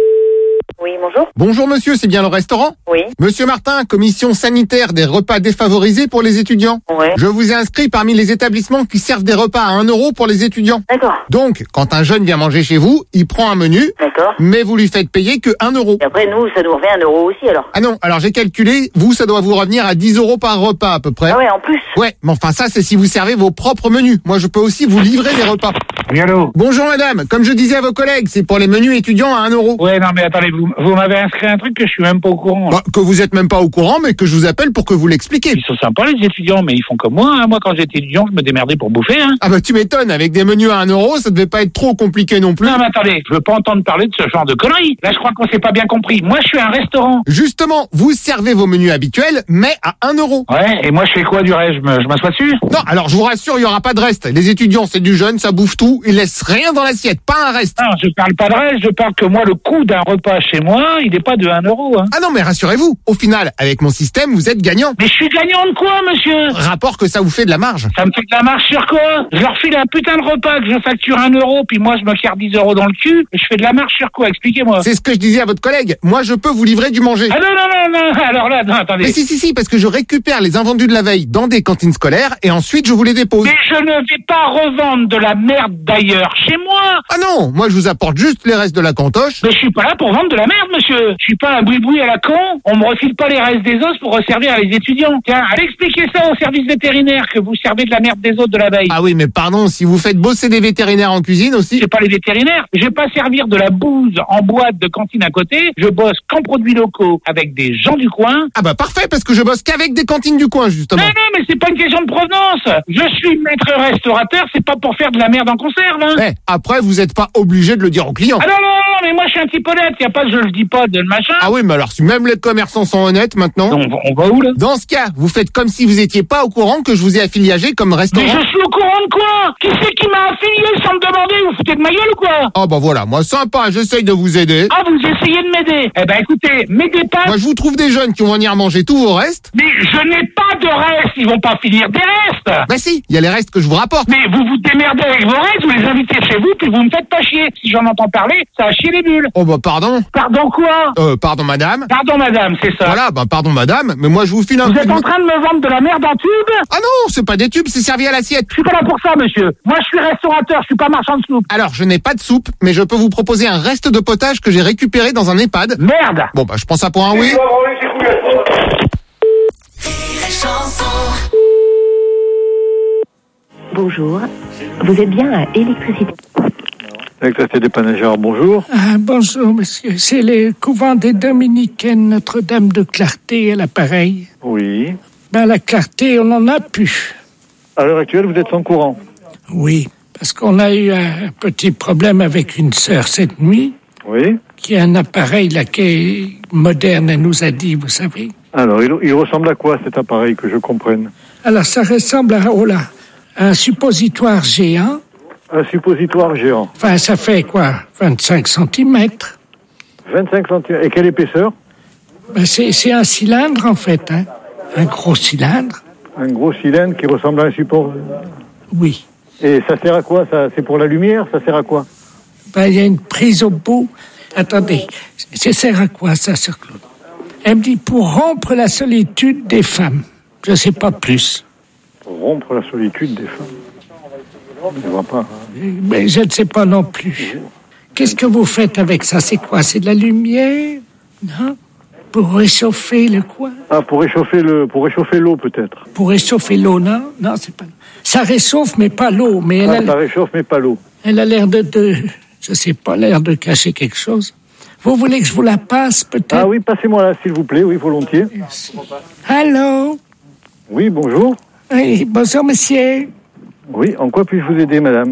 Oui, bonjour. Bonjour monsieur, c'est bien le restaurant? Oui. Monsieur Martin, commission sanitaire des repas défavorisés pour les étudiants. Ouais. Je vous ai inscrit parmi les établissements qui servent des repas à un euro pour les étudiants. D'accord. Donc, quand un jeune vient manger chez vous, il prend un menu, D'accord. mais vous lui faites payer que un euro. Et après, nous, ça nous revient un euro aussi, alors. Ah non, alors j'ai calculé, vous, ça doit vous revenir à dix euros par repas à peu près. Ah ouais, en plus. Ouais, mais enfin ça, c'est si vous servez vos propres menus. Moi, je peux aussi vous livrer les repas. Oui, allô? Bonjour madame, comme je disais à vos collègues, c'est pour les menus étudiants à un euro. Ouais, non, mais attendez, vous, vous m'avez inscrit un truc que je suis même pas au courant. Bah, que vous êtes même pas au courant, mais que je vous appelle pour que vous l'expliquiez. Ils sont sympas, les étudiants, mais ils font comme moi. Hein. Moi, quand j'étais étudiant, je me démerdais pour bouffer. Hein. Ah bah tu m'étonnes, avec des menus à un euro, ça devait pas être trop compliqué non plus. Non, mais attendez, je veux pas entendre parler de ce genre de conneries. Là, je crois qu'on s'est pas bien compris. Moi, je suis un restaurant. Justement, vous servez vos menus habituels, mais à un euro. Ouais, et moi, je fais quoi du reste? Je me- je m'assois dessus? Non, alors je vous rassure, il y aura pas de reste. Les étudiants, c'est du jeune, ça bouffe tout, ils laissent rien dans l'assiette, pas un reste. Non, je parle pas de reste, je parle que moi, le coût d'un repas chez moi, il est pas de un euro. Hein. Ah non, mais rassurez-vous, au final, avec mon système, vous êtes gagnant. Mais je suis gagnant de quoi, monsieur? Rapport que ça vous fait de la marge. Ça me fait de la marche sur quoi? Je leur file un putain de repas que je facture un euro, puis moi, je me carre dix euros dans le cul, et je fais de la marche sur quoi? Expliquez-moi. C'est ce que je disais à votre collègue. Moi, je peux vous livrer du manger. Ah non, non, non, non, alors là, non, attendez. Mais si, si, si, parce que je récupère les invendus de la veille dans des cantines scolaires et ensuite je vous les dépose. Mais je ne vais pas revendre de la merde d'ailleurs chez moi. Ah non, moi je vous apporte juste les restes de la cantoche. Mais je suis pas là pour vendre de la merde, monsieur. Je suis pas un boui-boui à la con. On me refile pas les restes des os pour resservir à les étudiants. Tiens, allez expliquer ça au service vétérinaire que vous servez de la merde des autres de la veille. Ah oui, mais pardon, si vous faites bosser des vétérinaires en cuisine aussi. C'est pas les vétérinaires. Je vais pas servir de la bouse en boîte de cantine à côté. Je bosse qu'en produits locaux avec des gens du coin. Ah bah parfait, parce que je bosse qu'avec des cantines du coin, justement. Non, non, mais c'est pas une question de provenance. Je suis maître restaurateur, c'est pas pour faire de la merde en conserve, hein. Eh, après, vous êtes pas obligé de le dire aux clients. Ah non, non, non, mais moi je suis un type honnête. Y a pas je le dis pas de machin. Ah oui, mais alors si même les commerçants sont honnêtes maintenant. On va, on va où là? Dans ce cas, vous faites comme si vous étiez pas au courant que je vous ai affiliagé comme restaurant. Mais je suis au courant de quoi? Qui c'est qui m'a affilié sans me demander? Vous foutez de ma gueule ou quoi? Oh bah voilà, moi sympa, j'essaye de vous aider. Ah, vous essayez de m'aider? Eh ben écoutez, m'aidez pas. Moi je vous trouve des jeunes qui vont venir manger tous vos restes. Mais je n'ai pas de restes, ils vont pas finir des restes. Bah si, il y a les restes que je vous rapporte. Mais vous vous démerdez avec vos restes, vous les invitez chez vous, puis vous me faites pas chier. Si j'en entends parler, ça a chier les bulles. Oh bah pardon. Pardon quoi? Euh, pardon madame. Pardon madame, c'est ça. Voilà, bah pardon madame, mais moi je vous file un Vous coup êtes de- en train de me vendre de la merde en tube? Ah non, c'est pas des tubes, c'est servi à l'assiette. Je suis pas là pour ça, monsieur. Moi, je suis restaurateur, je suis pas marchand de soupe. Alors, je n'ai pas de soupe, mais je peux vous proposer un reste de potage que j'ai récupéré dans un EHPAD. Merde! Bon bah je prends ça pour un oui. Bonjour, vous êtes bien à électricité. Électricité des Panagères, bonjour. Ah, bonjour, monsieur. C'est le couvent des Dominicaines Notre-Dame de Clarté à l'appareil. Oui. Ben, la Clarté, on n'en a plus. À l'heure actuelle, vous êtes sans courant. Oui, parce qu'on a eu un petit problème avec une sœur cette nuit. Oui. Qui a un appareil là qui est moderne, elle nous a dit, vous savez. Alors, il, il ressemble à quoi cet appareil, que je comprenne? Alors, ça ressemble à, oh là, à un suppositoire géant. Un suppositoire géant. Enfin, ça fait quoi, vingt-cinq centimètres. vingt-cinq centimètres. Et quelle épaisseur? Ben, c'est, c'est un cylindre, en fait, hein. Un gros cylindre. Un gros cylindre qui ressemble à un support. Oui. Et ça sert à quoi ça? C'est pour la lumière? Ça sert à quoi? Ben, il y a une prise au bout. Attendez, ça sert à quoi, ça, sœur Claude? Elle me dit pour rompre la solitude des femmes. Je ne sais pas plus. Pour rompre la solitude des femmes. Je ne vois pas. Hein. Mais je ne sais pas non plus. Qu'est-ce que vous faites avec ça? C'est quoi? C'est de la lumière? Non? Pour réchauffer le quoi? Ah, pour réchauffer le, pour réchauffer l'eau peut-être. Pour réchauffer l'eau, non? Non, c'est pas. Ça réchauffe, mais pas l'eau. Mais elle ah, a... ça réchauffe, mais pas l'eau. Elle a l'air de, de, je sais pas, l'air de cacher quelque chose. Vous voulez que je vous la passe, peut-être? Ah oui, passez-moi là, s'il vous plaît. Oui, volontiers. Merci. Allô? Oui, bonjour. Oui, bonjour, monsieur. Oui, en quoi puis-je vous aider, madame?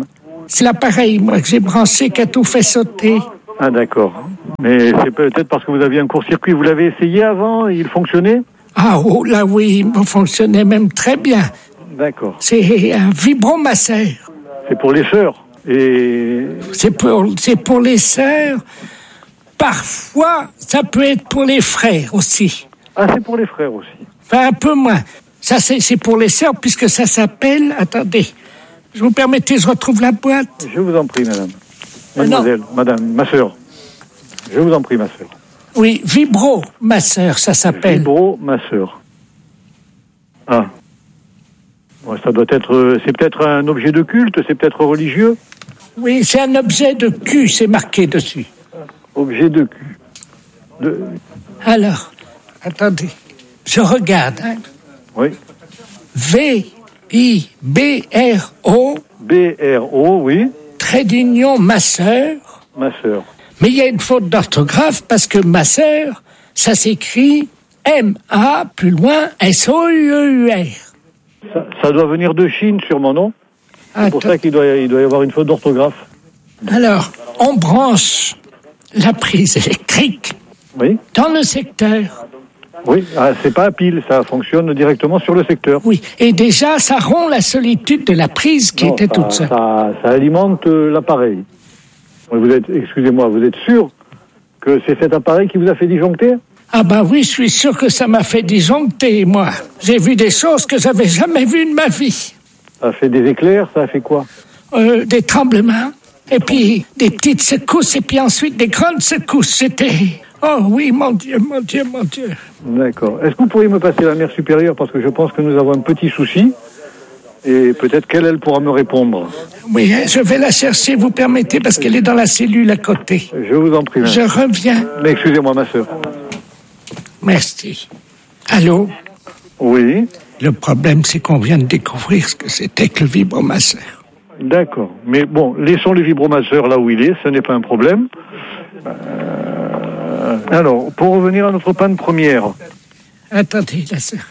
C'est l'appareil, moi, que j'ai branché qui a tout fait sauter. Ah d'accord. Mais c'est peut-être parce que vous aviez un court-circuit. Vous l'avez essayé avant, il fonctionnait? Ah oh, là oui, il fonctionnait même très bien. D'accord. C'est un vibromasseur. C'est pour les sœurs. Et... C'est pour, c'est pour les sœurs. Parfois, ça peut être pour les frères aussi. Ah, c'est pour les frères aussi. Enfin, un peu moins. Ça, c'est, c'est pour les sœurs, puisque ça s'appelle... Attendez, je vous permettez, je retrouve la boîte. Je vous en prie, madame. Mademoiselle, euh, madame, ma sœur. Je vous en prie, ma sœur. Oui, vibromasseur, ça s'appelle. Vibromasseur. Ah. Bon, ça doit être... C'est peut-être un objet de culte, c'est peut-être religieux? Oui, c'est un objet de cul, c'est marqué dessus. Objet de cul. De... Alors, attendez, je regarde. Hein. Oui. V I B R O. B R O, oui. Trait d'union masseur. Masseur. Mais il y a une faute d'orthographe parce que masseur, ça s'écrit M A, plus loin, S O U E U R. Ça, ça doit venir de Chine, sûrement, non? C'est pour ça qu'il doit, il doit y avoir une faute d'orthographe. Alors, on branche la prise électrique oui. dans le secteur. Oui, ah, c'est pas à pile, ça fonctionne directement sur le secteur. Oui, et déjà, ça rompt la solitude de la prise qui non, était ça, toute seule. Ça, ça alimente euh, l'appareil. Vous êtes, excusez-moi, vous êtes sûr que c'est cet appareil qui vous a fait disjoncter? Ah bah oui, je suis sûr que ça m'a fait disjoncter, moi. J'ai vu des choses que j'avais jamais vues de ma vie. Ça a fait des éclairs, ça a fait quoi? euh, Des tremblements, et puis des petites secousses, et puis ensuite des grandes secousses. C'était... Oh oui, mon Dieu, mon Dieu, mon Dieu. D'accord. Est-ce que vous pourriez me passer la mère supérieure, parce que je pense que nous avons un petit souci, et peut-être qu'elle, elle pourra me répondre. Oui, je vais la chercher, vous permettez, parce qu'elle est dans la cellule à côté. Je vous en prie. Je reviens. Mais excusez-moi, ma sœur. Merci. Allô? Oui. Le problème, c'est qu'on vient de découvrir ce que c'était que le vibromasseur. D'accord. Mais bon, laissons le vibromasseur là où il est, ce n'est pas un problème. Euh... Alors, pour revenir à notre panne première. Attendez, la sœur.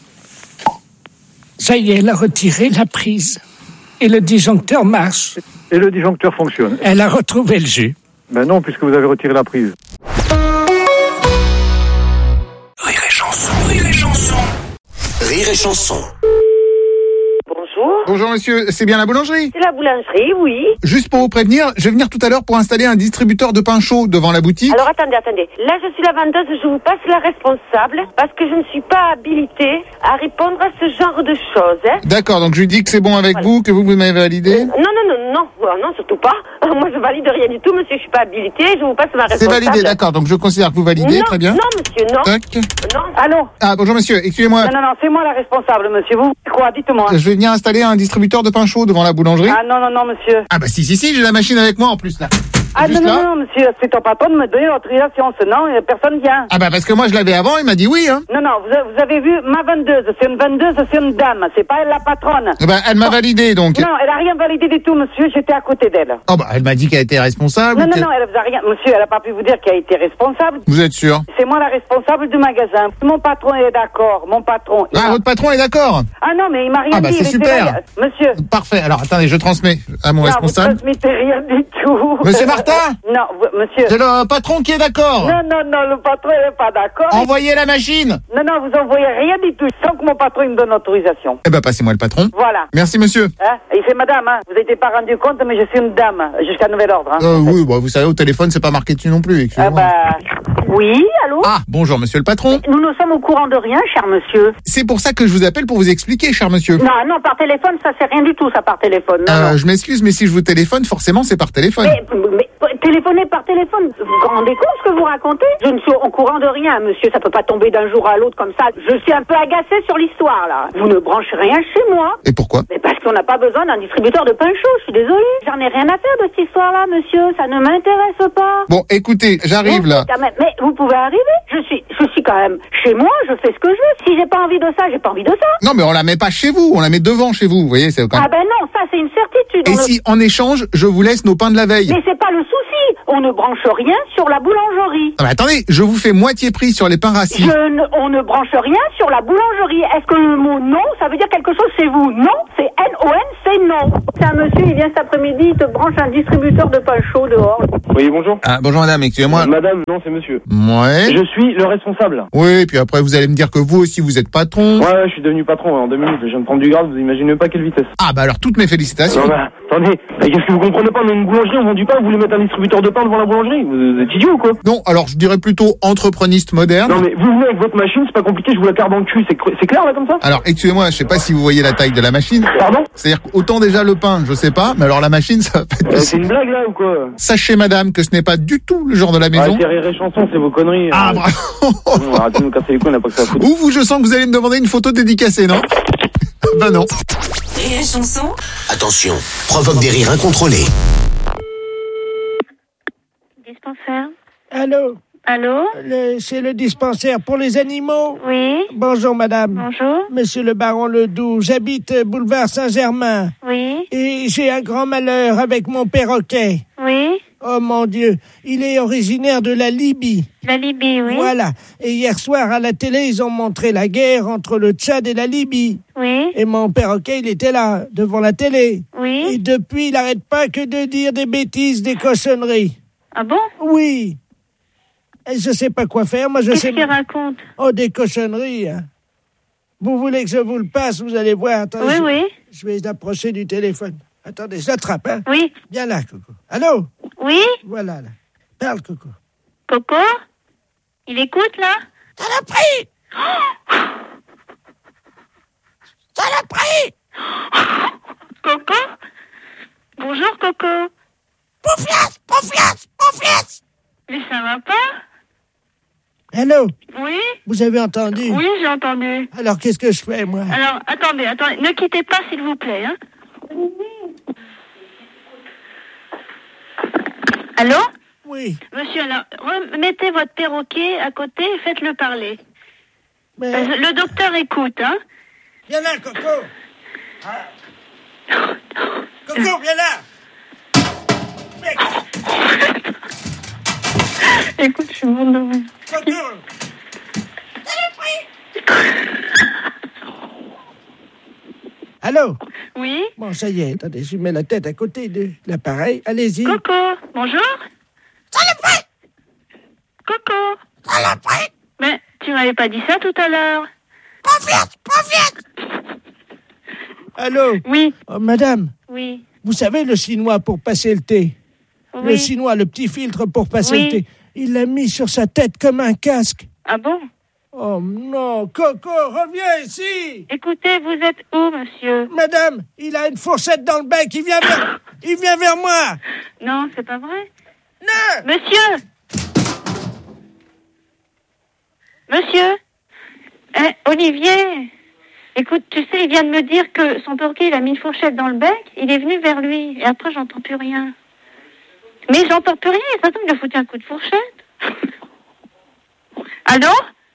Ça y est, elle a retiré la prise. Et le disjoncteur marche. Et le disjoncteur fonctionne. Elle a retrouvé le jus. Ben non, puisque vous avez retiré la prise. Rire et chanson, rire et chanson. Rire et chanson. Bonjour. Bonjour monsieur, c'est bien la boulangerie? C'est la boulangerie, oui. Juste pour vous prévenir, je vais venir tout à l'heure pour installer un distributeur de pain chaud devant la boutique. Alors attendez, attendez. Là je suis la vendeuse, je vous passe la responsable parce que je ne suis pas habilitée à répondre à ce genre de choses. Hein. D'accord, donc je lui dis que c'est bon avec voilà. vous, que vous, vous m'avez validé. euh, Non, non, non, non, non, non, surtout pas. Moi je valide rien du tout, monsieur, je suis pas habilitée, je vous passe ma responsable. C'est validé, d'accord, donc je considère que vous validez, non, très bien. Non, monsieur, non. Tac. Non. Allô? Ah, bonjour monsieur, excusez-moi. Non, non, non, c'est moi la responsable, monsieur. Vous, quoi, dites-moi. Je vais venir installer un distributeur de pain chaud devant la boulangerie. Ah non, non, non, monsieur. Ah bah si, si, si, j'ai la machine avec moi en plus là. Ah Juste non, là. non, non, monsieur, c'est ton patron de me donner l'autorisation, sinon euh, personne vient. Ah bah parce que moi je l'avais avant, il m'a dit oui, hein. Non, non, vous, vous avez vu ma vendeuse, c'est une vendeuse, c'est une dame, c'est pas elle la patronne. Eh ben, elle m'a oh. validé donc. Non, elle a rien validé du tout, monsieur, j'étais à côté d'elle. Oh bah elle m'a dit qu'elle était responsable. Non, non, que... non, elle vous a rien, monsieur, elle a pas pu vous dire qu'elle a été responsable. Vous êtes sûr? C'est moi la responsable du magasin. Mon patron est d'accord, mon patron. Ah, a... votre patron est d'accord? Ah non, mais il m'a rien ah, bah, dit. c'est super. Là... Monsieur. Parfait, alors attendez, je transmets à mon non, responsable. Vous transmettez rien du tout. Monsieur Martin? Non, vous, monsieur. C'est le patron qui est d'accord. Non, non, non, le patron n'est pas d'accord. Envoyez la machine. Non, non, vous envoyez rien du tout, sans que mon patron il me donne l'autorisation. Eh ben, passez-moi le patron. Voilà. Merci, monsieur. Hein? Et c'est madame, hein. Vous n'êtes pas rendu compte, mais je suis une dame, jusqu'à nouvel ordre. Hein. Euh, oui, bah, vous savez, au téléphone, c'est pas marqué dessus non plus. Ah bah... Oui, allô? Ah, bonjour, monsieur le patron. Nous ne sommes au courant de rien, cher monsieur. C'est pour ça que je vous appelle pour vous expliquer, cher monsieur. Non, non, par téléphone, ça c'est rien du tout, ça par téléphone. Non, euh, non. Je m'excuse, mais si je vous téléphone, forcément, c'est par téléphone. Mais, mais téléphoner par téléphone, vous vous rendez compte ce que vous racontez? Je ne suis au courant de rien, monsieur, ça peut pas tomber d'un jour à l'autre comme ça. Je suis un peu agacée sur l'histoire, là. Vous ne branchez rien chez moi. Et pourquoi? Mais parce qu'on n'a pas besoin d'un distributeur de pain chaud, je suis désolée. J'en ai rien à faire de cette histoire-là, monsieur, ça ne m'intéresse pas. Bon, écoutez, j'arrive là. Quand même, mais vous pouvez arriver. Je suis, je suis quand même chez moi, je fais ce que je veux. Si j'ai pas envie de ça, j'ai pas envie de ça. Non, mais on la met pas chez vous, on la met devant chez vous, vous voyez, c'est quand même... Ah ben non, ça c'est une certitude. Et on si, le... en échange, je vous laisse nos pains de la veille? Mais c'est pas le souci. on ne branche rien sur la boulangerie. Ah bah attendez, je vous fais moitié prix sur les pains rassis. Je ne, on ne branche rien sur la boulangerie. Est-ce que le mot non, ça veut dire quelque chose chez vous? Non, c'est N O N, c'est non. C'est un monsieur, il vient cet après-midi, il te branche un distributeur de pain chaud dehors. Oui, bonjour. Ah, bonjour madame, excusez-moi. Euh, madame, non, c'est monsieur. Ouais. Je suis le responsable. Oui, et puis après vous allez me dire que vous aussi vous êtes patron. Ouais, ouais, je suis devenu patron en deux minutes. Je viens de prendre du grade, vous imaginez pas quelle vitesse. Ah bah alors toutes mes félicitations. Non, bah, attendez, mais qu'est-ce que vous comprenez pas? On est une boulangerie, on vend du pain, vous voulez mettre un distributeur de pain devant la boulangerie? Vous êtes idiot ou quoi? Non, alors je dirais plutôt entrepreniste moderne. Non mais vous venez avec votre machine, c'est pas compliqué, je vous la carre dans le cul, c'est, c'est clair là comme ça? Alors excusez-moi, je sais pas si vous voyez la taille de la machine. Pardon? C'est-à-dire qu'autant déjà le pain, je sais pas, mais alors la machine ça va pas être euh, C'est une blague là ou quoi? Sachez madame que ce n'est pas du tout le genre de la maison. Ah, c'est Rire et Chanson, c'est vos conneries. Ah euh... bravo. Non, arrêtez de nous casser les couilles, on n'a pas que ça à foutre. Ou vous, je sens que vous allez me demander une photo dédicacée, non? Ben non. Rire et Chanson. Attention, provoque des rires incontrôlés. Dispensaire. Allô? Allô? Le- C'est le dispensaire pour les animaux? Oui. Bonjour, madame. Bonjour. Monsieur le baron Ledoux, j'habite euh, boulevard Saint-Germain. Oui. Et j'ai un grand malheur avec mon perroquet. Oui. Oh mon Dieu, il est originaire de la Libye. La Libye, oui. Voilà. Et hier soir, à la télé, ils ont montré la guerre entre le Tchad et la Libye. Oui. Et mon perroquet, il était là, devant la télé. Oui. Et depuis, il n'arrête pas que de dire des bêtises, des cochonneries. Ah bon? Oui. Et je sais pas quoi faire, moi je Qu'est-ce sais... qu'il raconte? Oh, des cochonneries, hein. Vous voulez que je vous le passe, vous allez voir. Attendez, Oui, je... oui. Je vais approcher du téléphone. Attendez, je l'attrape, hein. Oui. Viens là, Coco. Allô? Oui. Voilà, là. Parle, Coco. Coco? Il écoute, là? Ça l'a pris! Ça l'a pris! Coco? Bonjour, Coco. Poufias! Poufias! Poufias! Mais ça va pas? Allô? Oui. Vous avez entendu? Oui, j'ai entendu. Alors, qu'est-ce que je fais, moi? Alors, attendez, attendez. Ne quittez pas, s'il vous plaît, hein. Allô? Oui. Monsieur, alors, remettez votre perroquet à côté et faites-le parler. Mais... Parce que le docteur écoute, hein. Viens là, Coco. Ah. Coco, viens là. Mec. Écoute, je suis morte de rire. Coco. Allô? Oui? Bon, ça y est, attendez, je mets la tête à côté de l'appareil. Allez-y. Coco, bonjour? Saloperie! Coco? Saloperie! Mais tu m'avais pas dit ça tout à l'heure. Pas vite, pas vite! Allô? Oui. Oh, madame, Oui. vous savez le chinois pour passer le thé? Oui. Le chinois, le petit filtre pour passer Oui. le thé. Il l'a mis sur sa tête comme un casque. Ah bon? Oh non, Coco, reviens ici! Écoutez, vous êtes où, monsieur? Madame, il a une fourchette dans le bec, il vient vers, il vient vers moi! Non, c'est pas vrai. Non! Monsieur! Monsieur? Eh, Olivier! Écoute, tu sais, il vient de me dire que son perroquet, il a mis une fourchette dans le bec, il est venu vers lui, et après, j'entends plus rien. Mais j'entends plus rien, ça tombe, il a foutu un coup de fourchette. Allô?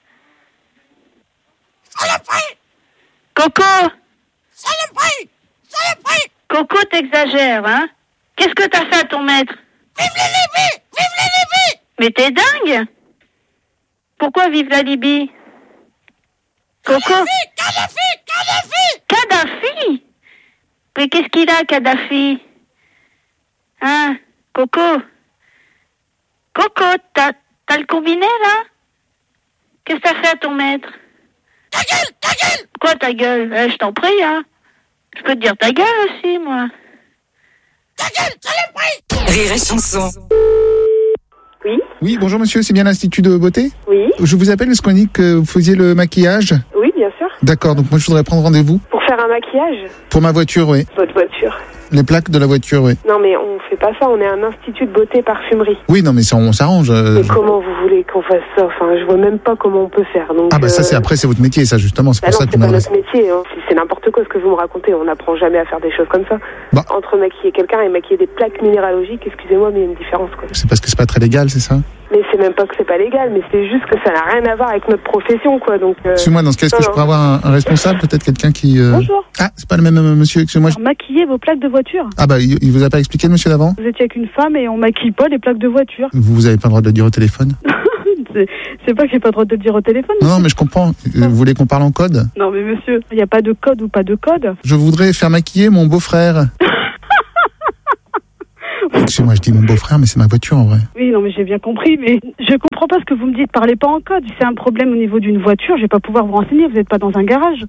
Saloperie! Coco! Saloperie! Saloperie! Coco, t'exagères, hein? Qu'est-ce que t'as fait à ton maître? Vive la Libye! Vive la Libye! Mais t'es dingue! Pourquoi vive la Libye? Coco? Kadhafi! Kadhafi! Kadhafi! Kadhafi? Mais qu'est-ce qu'il a, Kadhafi? Hein? Coco? Coco, t'as, t'as le combiné, là? Qu'est-ce que t'as fait à ton maître? Ta gueule! Ta gueule! Quoi, ta gueule? Eh, je t'en prie, hein? Je peux te dire ta gueule aussi, moi. Ta gueule! Saloperie! Rire et Chanson. Oui? Oui, bonjour monsieur, c'est bien l'Institut de beauté? Oui. Je vous appelle parce qu'on dit que vous faisiez le maquillage. Oui, bien sûr. D'accord, donc moi je voudrais prendre rendez-vous. Pour faire un maquillage? Pour ma voiture, oui. Votre voiture? Les plaques de la voiture, oui. Non, mais on fait pas ça, on est un institut de beauté parfumerie. Oui, non mais ça, on s'arrange. euh, Mais je- comment vous voulez qu'on fasse ça? Enfin, je vois même pas comment on peut faire. Donc, Ah bah ça euh, c'est après, c'est votre métier, ça justement, c'est bah pour non, ça que c'est je pas m'adresse. notre métier, hein. C'est- c'est n'importe quoi ce que vous me racontez. On n'apprend jamais à faire des choses comme ça. Bah. Entre maquiller quelqu'un et maquiller des plaques minéralogiques, excusez-moi, mais il y a une différence, quoi. C'est parce que c'est pas très légal, c'est ça? Mais c'est même pas que c'est pas légal, mais c'est juste que ça n'a rien à voir avec notre profession, quoi. Donc. Euh... Excusez-moi, dans ce cas, est-ce que je pourrais avoir un, un responsable, peut-être quelqu'un qui. Euh... Bonjour. Ah, c'est pas le même euh, monsieur. Excusez-moi. Je... Maquiller vos plaques de voiture. Ah bah, il, il vous a pas expliqué le monsieur d'avant? Vous étiez avec une femme et on maquille pas les plaques de voiture. Vous, vous avez pas le droit de le dire au téléphone? c'est, c'est pas que j'ai pas le droit de le dire au téléphone. Non, non, mais je comprends. Vous voulez qu'on parle en code? Non, mais monsieur, il n'y a pas de code ou pas de code. Je voudrais faire maquiller mon beau-frère. Excusez-moi, je dis mon beau-frère, mais c'est ma voiture en vrai. Oui, non, mais j'ai bien compris, mais je comprends pas ce que vous me dites. Parlez pas en code. Si c'est un problème au niveau d'une voiture, je vais pas pouvoir vous renseigner. Vous n'êtes pas dans un garage.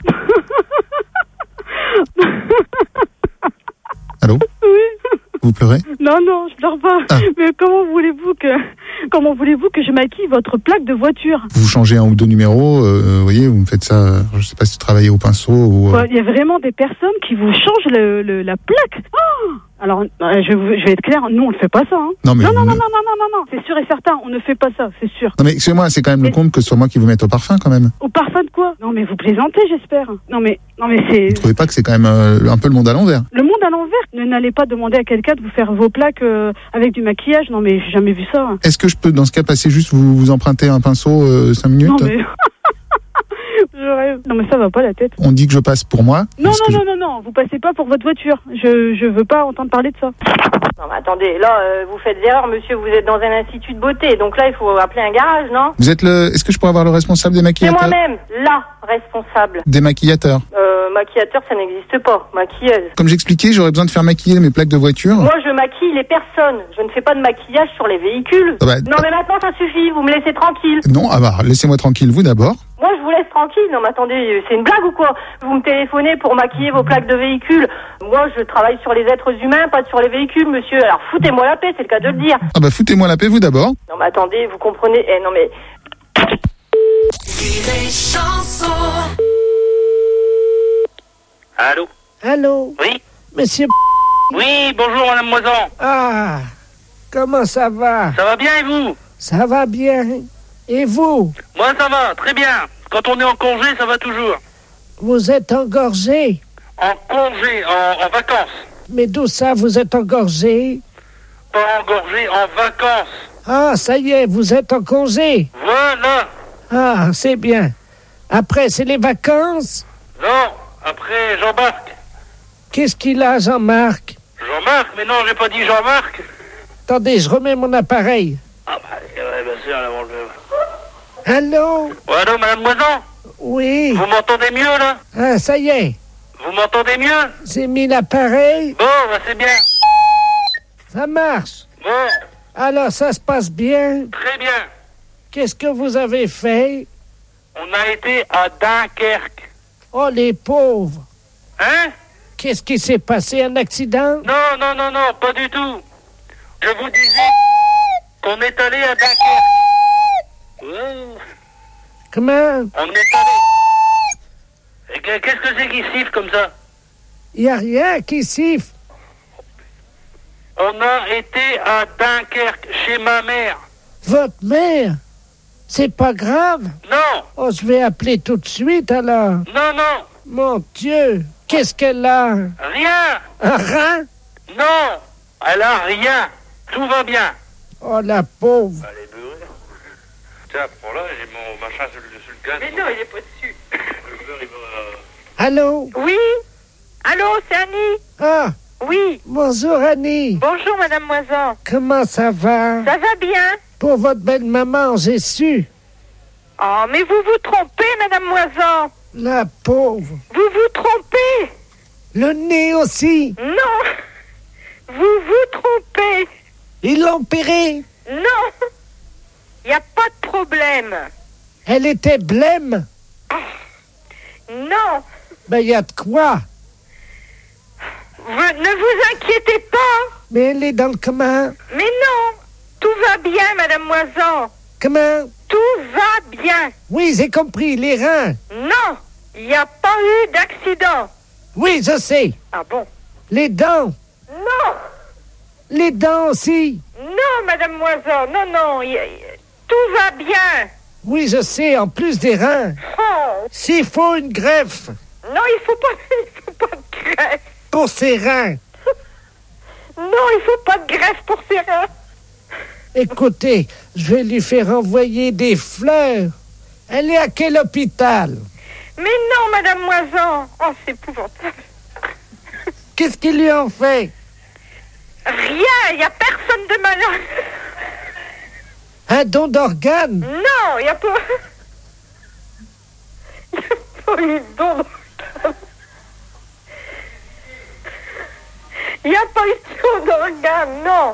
Allô? Oui. Vous pleurez? Non, non, je pleure pas. Ah. Mais comment voulez-vous que, comment voulez-vous que je maquille votre plaque de voiture? Vous changez un ou deux numéros, euh, vous voyez, vous me faites ça, je sais pas si vous travaillez au pinceau ou... Il euh... y a vraiment des personnes qui vous changent le, le, la plaque. Oh, alors, je, je vais être clair, nous on ne fait pas ça. Hein. Non, mais non, non, ne... non, non, non, non, non, c'est sûr et certain, on ne fait pas ça, c'est sûr. Non mais excusez-moi, c'est quand même mais... le compte que ce soit moi qui vous mette au parfum quand même. Au parfum de quoi? Non mais vous plaisantez, j'espère. Non mais, non mais c'est... Vous trouvez pas que c'est quand même euh, un peu le monde à l'envers? Le monde à l'envers? Ne n'allez pas demander à quelqu'un de vous faire vos plaques euh, avec du maquillage, non mais j'ai jamais vu ça. Hein. Est-ce que je peux dans ce cas passer juste vous, vous emprunter un pinceau euh, cinq minutes? Non mais... Je rêve. Non mais ça va pas la tête. On dit que je passe pour moi? Non, non, non, je... non, non, vous passez pas pour votre voiture. Je, je veux pas entendre parler de ça. Non mais attendez, là euh, vous faites des erreurs, monsieur, vous êtes dans un institut de beauté, donc là il faut appeler un garage, non? Vous êtes le... Est-ce que je pourrais avoir le responsable des maquillateurs? C'est moi-même, la responsable. Des maquillateurs? Euh, maquillateur ça n'existe pas, maquilleuse. Comme j'expliquais, j'aurais besoin de faire maquiller mes plaques de voiture. Moi je maquille les personnes, je ne fais pas de maquillage sur les véhicules. Ah bah, non mais maintenant ça suffit, vous me laissez tranquille. Non, ah bah laissez-moi tranquille, vous d'abord. Moi, je vous laisse tranquille. Non, mais attendez, c'est une blague ou quoi? Vous me téléphonez pour maquiller vos plaques de véhicules. Moi, je travaille sur les êtres humains, pas sur les véhicules, monsieur. Alors, foutez-moi la paix, c'est le cas de le dire. Ah bah, foutez-moi la paix, vous d'abord. Non, mais attendez, vous comprenez... Eh, non, mais... Allô? Allô? Oui? Monsieur... Oui, bonjour, madame Moisan. Ah, comment ça va? Ça va bien, et vous? Ça va bien. Et vous? Moi, ça va, très bien. Quand on est en congé, ça va toujours. Vous êtes engorgé? En congé, en, en vacances. Mais d'où ça, vous êtes engorgé? Pas engorgé, en vacances. Ah, ça y est, vous êtes en congé? Voilà. Ah, c'est bien. Après, c'est les vacances? Non, après Jean-Marc. Qu'est-ce qu'il a, Jean-Marc? Jean-Marc? Mais non, j'ai pas dit Jean-Marc. Attendez, je remets mon appareil. Ah bah, ouais, bien sûr, avant le... Allô? Ouais, allô, madame Moisan? Oui. Vous m'entendez mieux, là? Ah, ça y est. Vous m'entendez mieux? J'ai mis l'appareil. Bon, bah c'est bien. Ça marche. Bon. Alors, ça se passe bien? Très bien. Qu'est-ce que vous avez fait? On a été à Dunkerque. Oh, les pauvres. Hein? Qu'est-ce qui s'est passé? Un accident? Non, non, non, non, pas du tout. Je vous disais qu'on est allé à Dunkerque. Oh. Comment? On est allé. Qu'est-ce que c'est qui siffle comme ça? Il n'y a rien qui siffle. On a été à Dunkerque, chez ma mère. Votre mère? C'est pas grave? Non. Oh, je vais appeler tout de suite, alors. Non, non. Mon Dieu, qu'est-ce qu'elle a? Rien. Un rein? Non, elle a rien. Tout va bien. Oh, la pauvre. Elle est beurrée. Tiens, prends là, j'ai mon machin sur le, sur le gaz. Mais non, il est pas dessus. Le beurre, il va... Allô? Oui? Allô, c'est Annie? Ah! Oui. Bonjour, Annie. Bonjour, madame Moisan. Comment ça va? Ça va bien. Pour votre belle-maman, j'ai su. Oh, mais vous vous trompez, madame Moisan. La pauvre. Vous vous trompez. Le nez aussi. Non. Vous vous trompez. Ils l'ont opérée? Non. Il n'y a pas de problème. Elle était blême? Non. Ben, il y a de quoi? Vous, ne vous inquiétez pas. Mais elle est dans le comment? Mais non. Tout va bien, madame Moisan. Comment? Tout va bien. Oui, j'ai compris, les reins. Non. Il n'y a pas eu d'accident. Oui, je sais. Ah bon? Les dents. Non. Les dents aussi. Non, madame Moisan, non, non, y, y, tout va bien. Oui, je sais, en plus des reins. Oh. S'il faut une greffe. Non, il faut pas, il faut pas de greffe. Pour ses reins. Non, il faut pas de greffe pour ses reins. Écoutez, je vais lui faire envoyer des fleurs. Elle est à quel hôpital? Mais non, Madame Moisan. Oh, c'est épouvantable. Qu'est-ce qu'ils lui ont fait? Rien, il n'y a personne de malade. Un don d'organes? Non, il n'y a pas... Il n'y a pas eu de don d'organes. Il n'y a pas eu de don d'organes, non.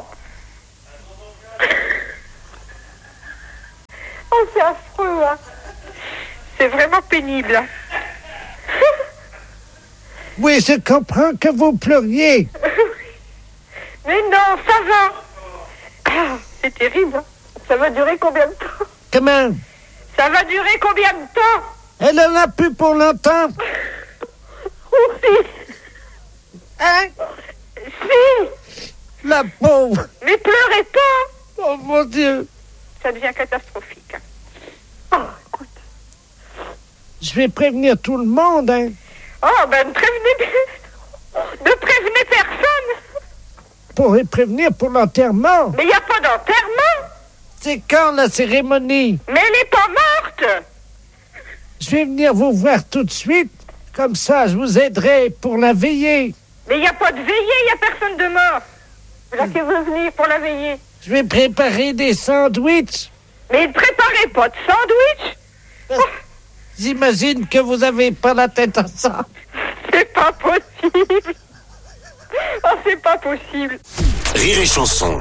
Oh, c'est affreux, hein. C'est vraiment pénible. Oui, je comprends que vous pleuriez. Mais non, ça va. Ah, c'est terrible. Ça va durer combien de temps? Comment? Ça va durer combien de temps? Elle en a plus pour longtemps. Oui. Hein? Si. La pauvre. Mais pleurez pas. Oh mon Dieu. Ça devient catastrophique. Oh, écoute. Je vais prévenir tout le monde, hein. Oh, ben ne prévenez, ne prévenez personne. Pour les prévenir pour l'enterrement. Mais il n'y a pas d'enterrement. C'est quand la cérémonie? Mais elle n'est pas morte. Je vais venir vous voir tout de suite. Comme ça, je vous aiderai pour la veillée. Mais il n'y a pas de veillée, il n'y a personne de mort. Là que vous venez pour la veillée. Je vais préparer des sandwichs. Mais ne préparez pas de sandwich. Oh. J'imagine que vous n'avez pas la tête à ça. C'est pas possible. Oh, c'est pas possible. Rire et chanson.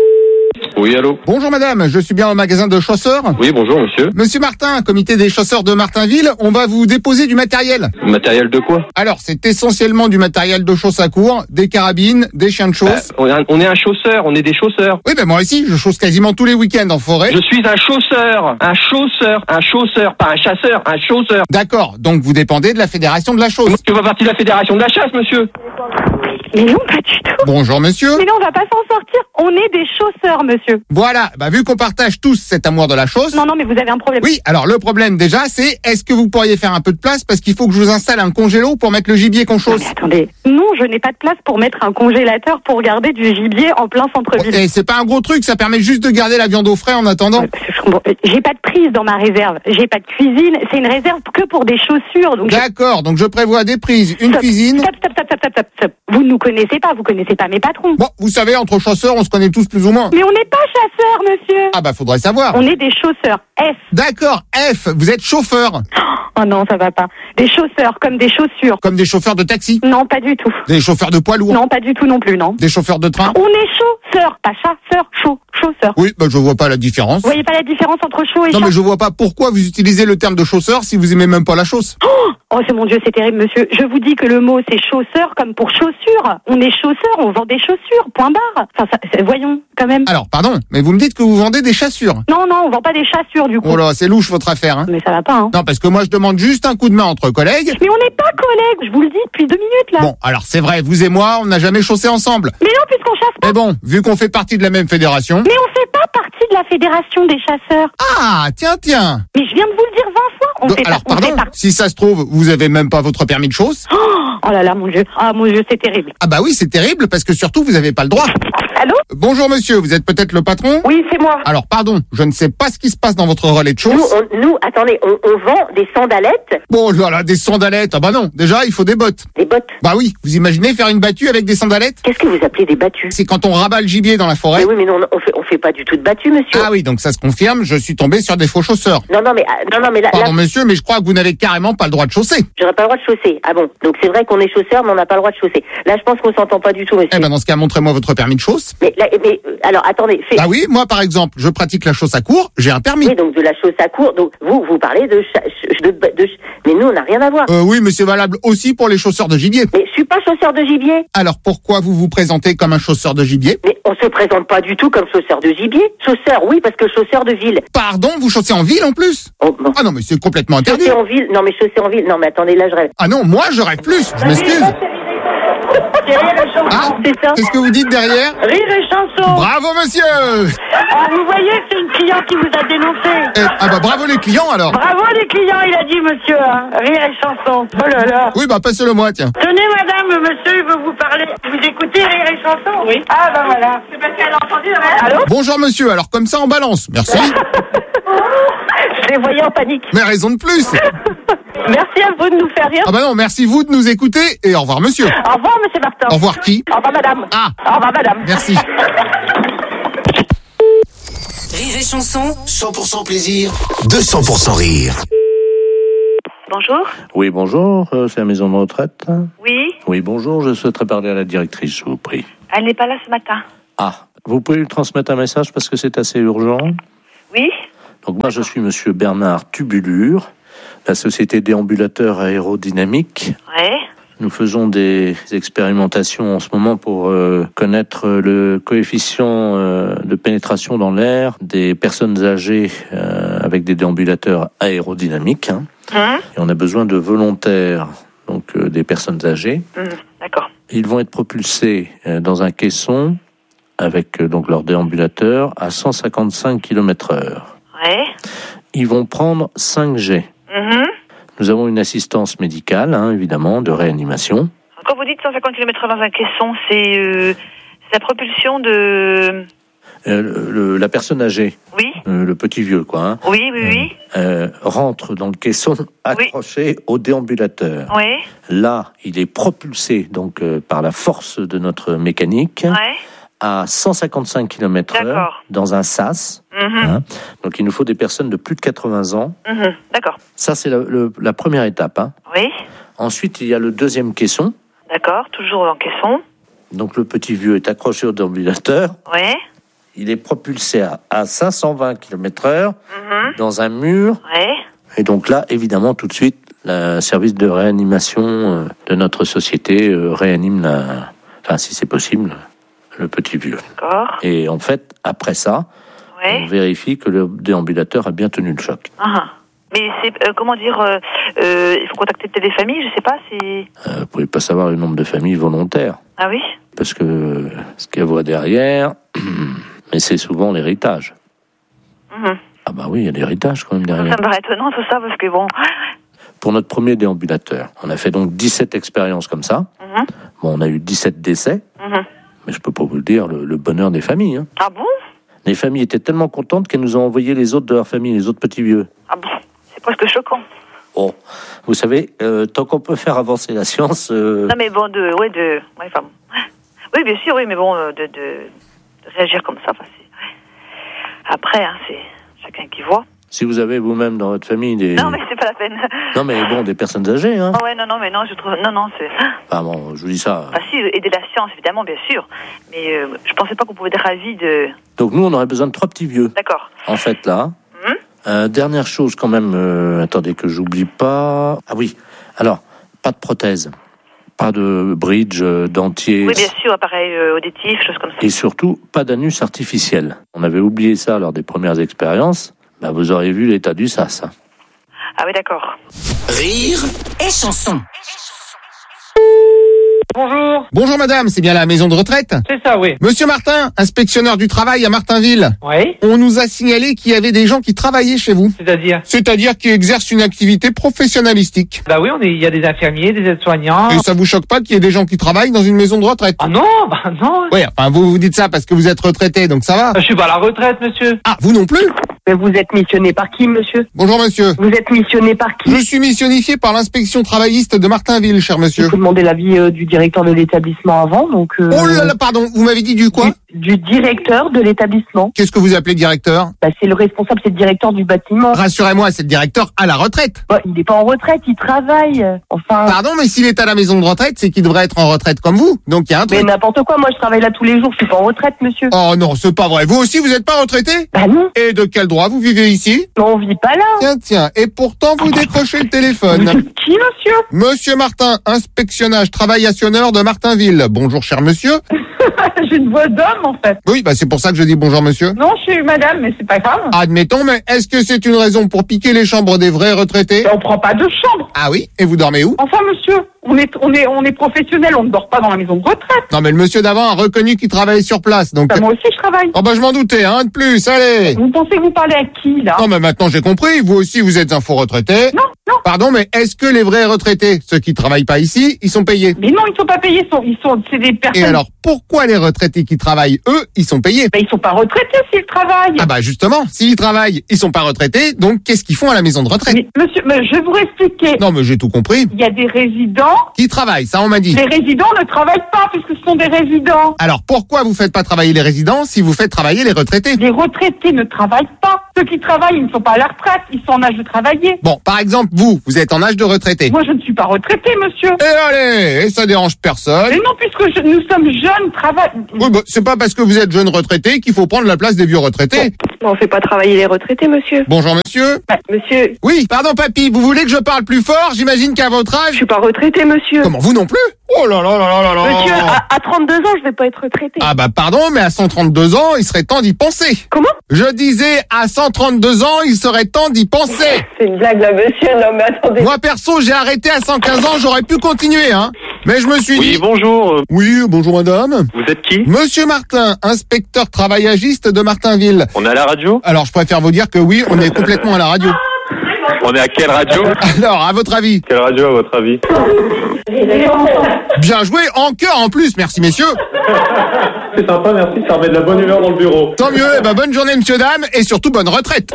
Oui, allô? Bonjour madame, je suis bien au magasin de chausseurs. Oui, bonjour monsieur. Monsieur Martin, comité des chausseurs de Martinville, on va vous déposer du matériel. Matériel de quoi? Alors, c'est essentiellement du matériel de chausses à court, des carabines, des chiens de chasse. Euh, on, est un, on est un chausseur, on est des chausseurs. Oui, ben moi aussi, je chausse quasiment tous les week-ends en forêt. Je suis un chausseur, un chausseur, un chausseur, pas un chasseur, un chausseur. D'accord, donc vous dépendez de la fédération de la chausse. Je fais partie de la fédération de la chasse, monsieur. Mais non, pas du tout. Bonjour monsieur. Mais non, on va pas s'en sortir. On est des chausseurs, monsieur. Voilà, bah vu qu'on partage tous cet amour de la chausse. Non, non, mais vous avez un problème. Oui, alors le problème déjà, c'est est-ce que vous pourriez faire un peu de place parce qu'il faut que je vous installe un congélo pour mettre le gibier qu'on chausse. Non, mais attendez, non, je n'ai pas de place pour mettre un congélateur pour garder du gibier en plein centre-ville. Et c'est pas un gros truc, ça permet juste de garder la viande au frais en attendant. Bon, j'ai pas de prise dans ma réserve, j'ai pas de cuisine, c'est une réserve que pour des chaussures. Donc D'accord, donc je prévois des prises, une stop, cuisine. Stop, stop, stop, stop, stop, stop, stop. Vous ne nous connaissez pas, vous connaissez pas mes patrons. Bon, vous savez, entre chasseurs, on se connaît tous plus ou moins. Mais on n'est pas chasseurs, monsieur. Ah bah faudrait savoir. On est des chausseurs, F. D'accord, F, vous êtes chauffeur. Oh non, ça va pas. Des chausseurs, comme des chaussures. Comme des chauffeurs de taxi. Non, pas du tout. Des chauffeurs de poids lourds. Non, pas du tout non plus, non. Des chauffeurs de train. On est chausseurs, pas chasseurs, chaud, chausseurs. Oui, bah je vois pas la différence. Vous voyez pas la différence entre chaud et Non chaud? mais je vois pas pourquoi vous utilisez le terme de chausseur si vous aimez même pas la chausse. Oh, oh c'est mon Dieu, c'est terrible, monsieur. Je vous dis que le mot c'est chausseur comme pour chaussures. On est chausseurs, on vend des chaussures, point barre. Enfin, ça, c'est- voyons, quand même. Alors, pardon, mais vous me dites que vous vendez des chaussures. Non, non, on vend pas des chaussures du coup. Oh là, c'est louche votre affaire, hein. Mais ça va pas, hein. Non, parce que moi je demande juste un coup de main entre collègues. Mais on n'est pas collègues, je vous le dis depuis deux minutes là. Bon, alors c'est vrai, vous et moi, on n'a jamais chaussé ensemble. Mais non, puisqu'on chasse pas. Mais bon, vu qu'on fait partie de la même fédération. Mais on fait pas partie de la fédération des chasseurs. Ah, tiens, tiens. Mais je viens de vous le dire vingt fois. On Donc, fait alors, pas, on pardon, fait pas. si ça se trouve, vous avez même pas votre permis de chausse. Oh, oh là là, mon Dieu. Ah, mon Dieu, c'est terrible. Ah bah oui, c'est terrible parce que surtout, vous avez pas le droit. Allô? Bonjour monsieur, vous êtes peut-être le patron? Oui, c'est moi. Alors, pardon, je ne sais pas ce qui se passe dans votre relais de chausse. Nous, on- nous, attendez, on, on vend des sandalettes. Bon, là, des sandalettes. Ah bah non, déjà, il faut des bottes. Des bottes? Bah oui, vous imaginez faire une battue avec des sandalettes? Qu'est-ce que vous appelez des battues? C'est quand on rabat le gibier dans la forêt. Mais oui, mais non, on fait, on fait pas du tout de battues, monsieur. Ah oui, donc ça se confirme, je suis tombé sur des faux chausseurs. Non, non, mais, ah, non, non, mais là, Pardon là, monsieur, mais je crois que vous n'avez carrément pas le droit de chausser. j'aurais pas le droit de chausser. Ah bon? Donc c'est vrai qu'on est chausseur, mais on n'a pas le droit de chausser. Là, je pense qu'on s'entend pas du tout, monsieur. Eh ben dans ce cas, montrez-moi votre permis de chausse. Mais, là, mais, euh, alors, attendez, fait. Ah oui, moi par exemple, je pratique la chausse à court, j'ai un permis. Oui, donc de la chausse à court. Donc vous, vous parlez de, cha- ch- de, de, de- mais nous, on n'a rien à voir. Euh, oui, mais c'est valable aussi pour les chausseurs de gibier. Mais je suis pas chausseur de gibier. Alors pourquoi vous vous présentez comme un chausseur de gibier? Mais on se présente pas du tout comme chausseur de gibier. Chausseur, oui, parce que chausseur de ville. Pardon, vous chaussez en ville en plus? Oh, bon. Ah non, mais c'est complètement interdit. Chausser en ville. Non, mais chausser en ville. Non, mais attendez, là, je rêve. Ah non, moi je rêve plus, je m'excuse. c'est Rire et Chanson, Ah, c'est ça. qu'est-ce que vous dites derrière? Rire et Chanson. Bravo, monsieur. Ah, vous voyez, c'est une cliente qui vous a dénoncé. Eh, ah bah bravo les clients alors. Bravo les clients, il a dit monsieur, hein. Rire et Chanson. Oh là là. Oui, bah passez-le moi, tiens. Tenez madame, monsieur, il veut vous parler. Vous écoutez Rire et Chanson? Oui. Ah bah voilà. C'est parce qu'elle a entendu, hein. Allô? Bonjour monsieur, alors comme ça on balance. Merci. Je les voyais en panique. Mais raison de plus. Merci à vous de nous faire rire. Ah bah non, merci vous de nous écouter et au revoir monsieur. Au revoir monsieur Martin. Au revoir qui? Au revoir madame. Ah. Au revoir madame. Merci. Rire et Chanson. cent pour cent plaisir, deux cents pour cent rire. Bonjour. Oui, bonjour, euh, c'est la maison de retraite. Oui. Oui, bonjour, je souhaiterais parler à la directrice, je vous prie. Elle n'est pas là ce matin. Ah, vous pouvez lui transmettre un message parce que c'est assez urgent. Oui. Donc moi, je suis monsieur Bernard Tubulure, la société déambulateur aérodynamique. Ouais. Nous faisons des expérimentations en ce moment pour euh, connaître le coefficient euh, de pénétration dans l'air des personnes âgées euh, avec des déambulateurs aérodynamiques. Hein. Hum. Et on a besoin de volontaires, donc euh, des personnes âgées. Hum. D'accord. Ils vont être propulsés euh, dans un caisson avec euh, donc leur déambulateur à cent cinquante-cinq kilomètres heure. Ouais. Ils vont prendre cinq G. Mhm. Nous avons une assistance médicale, hein, évidemment, de réanimation. Quand vous dites cent cinquante kilomètres heure dans un caisson, c'est euh, c'est la propulsion de... Euh, le, le- la personne âgée, Oui. euh, le petit vieux, quoi, hein, Oui, oui, oui. euh, rentre dans le caisson accroché au déambulateur. Oui. Là, il est propulsé donc euh, par la force de notre mécanique Ouais. à cent cinquante-cinq kilomètres heure D'accord. dans un sas. Mhm. Hein. Donc, il nous faut des personnes de plus de quatre-vingts ans. Mhm. D'accord. Ça, c'est la, le- la première étape. Hein. Oui. Ensuite, il y a le deuxième caisson. D'accord. Toujours en caisson. Donc, le petit vieux est accroché au déambulateur. Oui. Il est propulsé à, à cinq cent vingt kilomètres heure Mhm. dans un mur. Oui. Et donc là, évidemment, tout de suite, le service de réanimation euh, de notre société euh, réanime, la, enfin, si c'est possible, le petit vieux. D'accord. Et en fait, après ça, on Oui. vérifie que le déambulateur a bien tenu le choc. Ah. Mais c'est, euh, comment dire, euh, euh, il faut contacter peut-être des familles, je sais pas, c'est... Euh, vous pouvez pas savoir le nombre de familles volontaires, Ah oui. parce que ce qu'elle voit derrière, mais c'est souvent l'héritage. Mhm. Ah bah oui, il y a l'héritage quand même Ça derrière. me paraît étonnant tout ça, parce que bon... Pour notre premier déambulateur, on a fait donc dix-sept expériences comme ça. Mhm. Bon, on a eu dix-sept décès, Mhm. mais je peux pas vous le dire, le, le bonheur des familles. Hein. Ah bon? Les familles étaient tellement contentes qu'elles nous ont envoyé les autres de leur famille, les autres petits vieux. Ah bon? C'est presque choquant. Oh, vous savez, euh, tant qu'on peut faire avancer la science... euh, Non mais bon, de... Ouais, de... Ouais, enfin... Oui, bien sûr, oui, mais bon, euh, de, de, de réagir comme ça, enfin, c'est... ouais. Après, hein, c'est chacun qui voit. si vous avez vous-même dans votre famille des... Non, mais c'est pas la peine. Non, mais bon, des personnes âgées, hein. Oh, ouais, non, non, mais non, je trouve... Non, non, c'est... Enfin bon, je vous dis ça. Ah si, aider la science, évidemment, bien sûr. Mais euh, je pensais pas qu'on pouvait être ravis de... Donc nous, on aurait besoin de trois petits vieux. D'accord. En fait, là. Hum Euh, dernière chose quand même, euh, attendez que j'oublie pas. Ah oui, alors, pas de prothèse, pas de bridge, euh, dentier, Oui, bien sûr, appareil euh, auditif, choses comme ça. et surtout pas d'anus artificiel. On avait oublié ça lors des premières expériences. Bah, vous auriez vu l'état du sas. Hein. Ah oui, d'accord. Rire et chanson. Bonjour. Bonjour madame, c'est bien la maison de retraite? C'est ça, oui. Monsieur Martin, inspectionneur du travail à Martinville. Oui. On nous a signalé qu'il y avait des gens qui travaillaient chez vous. C'est-à-dire? C'est-à-dire qui exercent une activité professionnalistique. Bah oui, on est, il y a des infirmiers, des aides-soignants. Et ça vous choque pas qu'il y ait des gens qui travaillent dans une maison de retraite? Ah non, bah non. Oui, enfin vous vous dites ça parce que vous êtes retraité, donc ça va. Je suis pas à la retraite, monsieur. Ah, vous non plus? Mais vous êtes missionné par qui, monsieur? Bonjour monsieur. Vous êtes missionné par qui? Je suis missionnifié par l'inspection travailliste de Martinville, cher monsieur. Il faut demander l'avis euh, du directeur de l'établissement avant, donc... Euh, Oh là là, pardon, vous m'avez dit du quoi? Du, du directeur de l'établissement. Qu'est-ce que vous appelez directeur? Bah, c'est le responsable, c'est le directeur du bâtiment. Rassurez-moi, c'est le directeur à la retraite. Bah, il n'est pas en retraite, il travaille. Enfin... Pardon, mais s'il est à la maison de retraite, c'est qu'il devrait être en retraite comme vous. Donc il y a un truc. Mais n'importe quoi, moi je travaille là tous les jours, je suis pas en retraite, monsieur. Oh non, c'est pas vrai. Vous aussi, vous êtes pas retraité? Bah non. Et de quel droit vous vivez ici? Non, on vit pas là. Tiens, tiens. Et pourtant, vous décrochez le téléphone. Qui, monsieur? Monsieur Martin, inspectionnage travail actionneur de Martinville. Bonjour, cher monsieur. J'ai une voix d'homme. en fait. Oui, bah c'est pour ça que je dis bonjour monsieur. Non, je suis madame, mais c'est pas grave. Admettons, mais est-ce que c'est une raison pour piquer les chambres des vrais retraités? On prend pas de chambre. Ah oui? Et vous dormez où? Enfin, monsieur, on est, on est, on est professionnel, on ne dort pas dans la maison de retraite. Non, mais le monsieur d'avant a reconnu qu'il travaillait sur place, donc... Bah, moi aussi, je travaille. Oh bah je m'en doutais, hein, de plus, allez. Vous pensez que vous parlez à qui, là? Non, mais maintenant j'ai compris, vous aussi vous êtes un faux retraité. Non, non. Pardon, mais est-ce que les vrais retraités, ceux qui travaillent pas ici, ils sont payés? Mais non, ils sont pas payés, ils sont, ils sont, c'est des personnes... Et alors, pourquoi les retraités qui travaillent, eux, ils sont payés? Bah, ils sont pas retraités s'ils travaillent. Ah bah justement, s'ils travaillent, ils sont pas retraités, donc qu'est-ce qu'ils font à la maison de retraite? Mais, monsieur, mais je vais vous expliquer. Non, mais j'ai tout compris. Il y a des résidents... Qui travaillent, ça on m'a dit. Les résidents ne travaillent pas puisque ce sont des résidents. Alors pourquoi vous faites pas travailler les résidents si vous faites travailler les retraités? Les retraités ne travaillent pas. Ceux qui travaillent, ils ne sont pas à la retraite, ils sont en âge de travailler. Bon, par exemple, vous, vous êtes en âge de retraité. Moi, je ne suis pas retraité, monsieur. Et allez, et ça dérange personne. Mais non, puisque je, nous sommes jeunes, travail... Oui, bah, c'est pas parce que vous êtes jeune retraité qu'il faut prendre la place des vieux retraités. Bon, on fait pas travailler les retraités, monsieur. Bonjour, monsieur. Bah, monsieur... Oui, pardon, papy, vous voulez que je parle plus fort? J'imagine qu'à votre âge... Je suis pas retraité, monsieur. Comment, vous non plus? Oh là là là là là là. Monsieur, à, à trente-deux ans, je vais pas être retraité. Ah bah pardon, mais à cent trente-deux ans, il serait temps d'y penser. Comment? Je disais, à cent trente-deux ans, il serait temps d'y penser. C'est une blague, là, monsieur. Non, mais attendez. Moi, perso, j'ai arrêté à cent quinze ans, j'aurais pu continuer, hein. Mais je me suis oui, dit... bonjour. Oui, bonjour madame. Vous êtes qui? Monsieur Martin, inspecteur travaillagiste de Martinville. On est à la radio? Alors, je préfère vous dire que oui, on est complètement à la radio. On est à quelle radio? Alors, à votre avis? Quelle radio, à votre avis? Bien joué, en cœur en plus, merci messieurs. C'est sympa, merci, ça remet de la bonne humeur dans le bureau. Tant mieux, eh ben, bonne journée monsieur, dame, et surtout bonne retraite.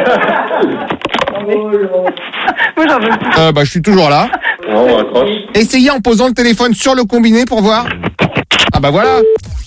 euh, bah, je suis toujours là. Non, on raccroche. Essayez en posant le téléphone sur le combiné pour voir. Ah bah voilà.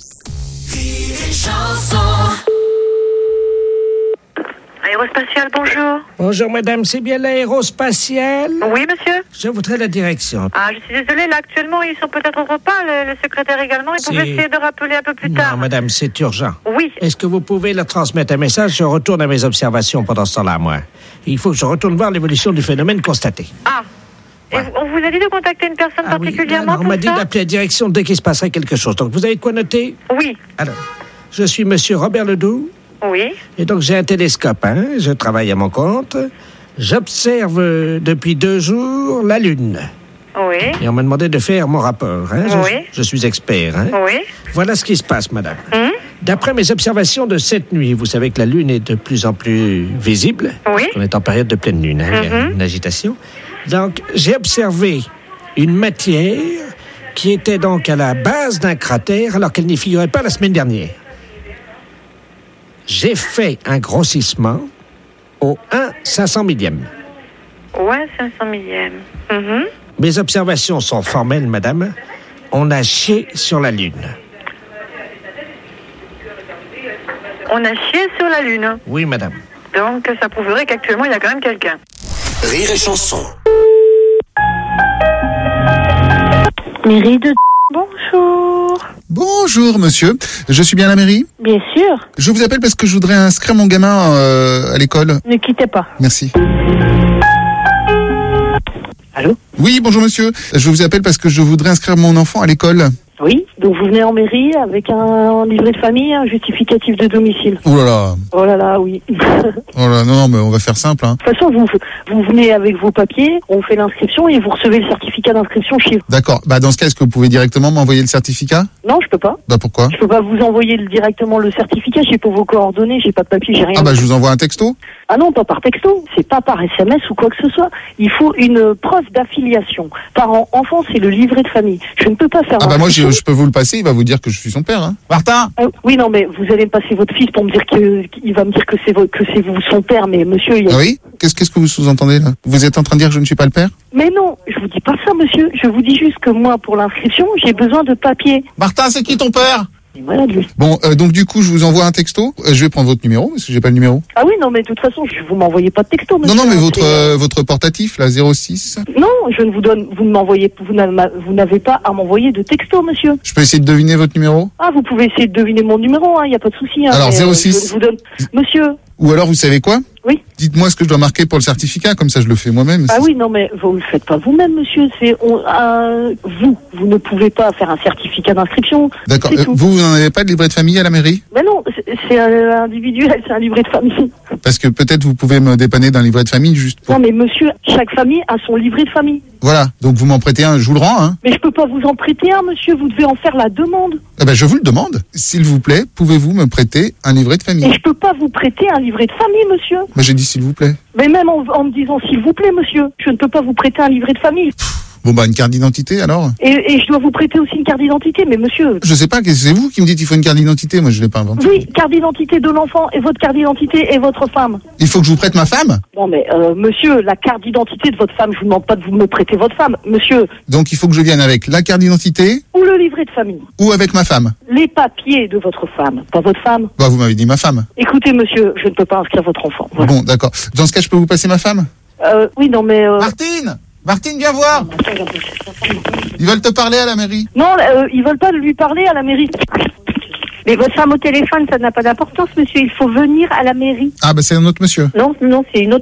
Aérospatiale, bonjour. Bonjour madame, c'est bien l'aérospatiale? Oui, monsieur. Je voudrais la direction. Ah, je suis désolée, là, actuellement, ils sont peut-être au repas, le, le secrétaire également. Ils C'est- pouvaient essayer de rappeler un peu plus tard. Non madame, c'est urgent. Oui. Est-ce que vous pouvez leur transmettre un message? Je retourne à mes observations pendant ce temps-là, moi. Il faut que je retourne voir l'évolution du phénomène constaté. Ah. Et vous- on vous a dit de contacter une personne Ah oui, particulièrement non, on pour m'a dit ça? d'appeler la direction dès qu'il se passerait quelque chose. Donc vous avez de quoi noter? Oui. Alors, je suis monsieur Robert Ledoux. Oui. Et donc j'ai un télescope, hein, je travaille à mon compte. J'observe euh, depuis deux jours la Lune. Oui. Et on m'a demandé de faire mon rapport. Hein. Je, Oui. je suis expert. Hein. Oui. Voilà ce qui se passe, madame. Hum? D'après mes observations de cette nuit, vous savez que la Lune est de plus en plus visible. Oui. Parce qu'on est en période de pleine Lune, hein, il y a Mhm. une agitation. Donc, j'ai observé une matière qui était donc à la base d'un cratère alors qu'elle n'y figurait pas la semaine dernière. J'ai fait un grossissement au un cinq cent millième. Ouais, cinq cent millième. Mhm. Mes observations sont formelles, madame. On a chié sur la Lune. On a chié sur la Lune. Oui, madame. Donc, ça prouverait qu'actuellement, il y a quand même quelqu'un. Rire et chanson. Mairie de... Bonjour. Bonjour monsieur, je suis bien à la mairie? Bien sûr. Je vous appelle parce que je voudrais inscrire mon gamin euh, à l'école. Ne quittez pas. Merci. Allô? Oui, bonjour monsieur. Je vous appelle parce que je voudrais inscrire mon enfant à l'école. Oui, donc vous venez en mairie avec un livret de famille, un justificatif de domicile. Oh là là. Oh là là, oui. De Oh là, non, non, mais on va faire simple. Hein. toute façon, vous, vous venez avec vos papiers, on fait l'inscription et vous recevez le certificat d'inscription chez vous. D'accord. Bah dans ce cas, est-ce que vous pouvez directement m'envoyer le certificat? Non, je peux pas. Bah pourquoi? Je peux pas vous envoyer le- directement le certificat, j'ai pas vos coordonnées, j'ai pas de papier, j'ai rien. Ah bah je vous envoie un texto. Ah non, pas par texto, c'est pas par S M S ou quoi que ce soit. Il faut une preuve d'affiliation. Parent, enfant, c'est le livret de famille. Je ne peux pas faire. Ah bah moi l'inscription. je, je peux vous le passer, il va vous dire que je suis son père. Hein. Martin. Ah, oui, non, mais vous allez me passer votre fils pour me dire que il va me dire que c'est vo- que c'est vous son père, mais monsieur. Il y a... Ah oui? Qu'est-ce qu'est-ce que vous sous-entendez là? Vous êtes en train de dire que je ne suis pas le père? Mais non, je vous dis pas ça, monsieur. Je vous dis juste que moi, pour l'inscription, j'ai besoin de papier. Martin, c'est qui ton père? Et voilà, lui. Bon, euh, donc du coup, je vous envoie un texto. Euh, je vais prendre votre numéro parce que j'ai pas le numéro. Ah oui, non, mais de toute façon, je vous m'envoyez pas de texto, monsieur. Non, non, mais hein, votre c'est- euh, votre portatif là, zéro six. Non, je ne vous donne. Vous ne m'envoyez. Vous n'avez vous n'avez pas à m'envoyer de texto, monsieur. Je peux essayer de deviner votre numéro? Ah, vous pouvez essayer de deviner mon numéro, hein. Il y a pas de souci. Hein, Alors, mais, zéro euh, six. Je vous donne. Monsieur. Ou alors, vous savez quoi? Oui. Dites-moi ce que je dois marquer pour le certificat, comme ça je le fais moi-même. Ah oui, non, mais vous ne le faites pas vous-même, monsieur. C'est on, euh, vous, vous ne pouvez pas faire un certificat d'inscription. D'accord. C'est Euh, tout. vous, vous n'en avez pas de livret de famille à la mairie? Mais non, c'est- c'est un individuel, c'est un livret de famille. Parce que peut-être vous pouvez me dépanner d'un livret de famille juste pour... Non, mais monsieur, chaque famille a son livret de famille. Voilà, donc vous m'en prêtez un, je vous le rends, hein. Mais je peux pas vous en prêter un, monsieur. Vous devez en faire la demande. Eh ben, je vous le demande. S'il vous plaît, pouvez-vous me prêter un livret de Et famille? je peux pas vous prêter un livret de famille, monsieur. Bah, j'ai dit s'il vous plaît. Mais même en, en me disant s'il vous plaît, monsieur, je ne peux pas vous prêter un livret de famille. Bon, bah, une carte d'identité, alors? Et, et je dois vous prêter aussi une carte d'identité, mais monsieur. Je sais pas, que c'est vous qui me dites qu'il faut une carte d'identité, moi je l'ai pas inventé. Oui, carte d'identité de l'enfant et votre carte d'identité et votre femme. Il faut que je vous prête ma femme? Non mais euh, monsieur, la carte d'identité de votre femme, je vous demande pas de vous me prêter votre femme, monsieur. Donc il faut que je vienne avec la carte d'identité Ou le livret de famille. ou avec ma femme? Les papiers de votre femme, pas votre femme. Bah, vous m'avez dit ma femme. Écoutez monsieur, je ne peux pas inscrire votre enfant. Voilà. Bon, d'accord. Dans ce cas, je peux vous passer ma femme? Euh, oui, non mais... Euh... Martine! Martine, viens voir! Ils veulent te parler à la mairie. Non, euh, ils veulent pas lui parler à la mairie. Mais votre femme au téléphone, ça n'a pas d'importance, monsieur. Il faut venir à la mairie. Ah, bah c'est un autre monsieur. Non, non, c'est une autre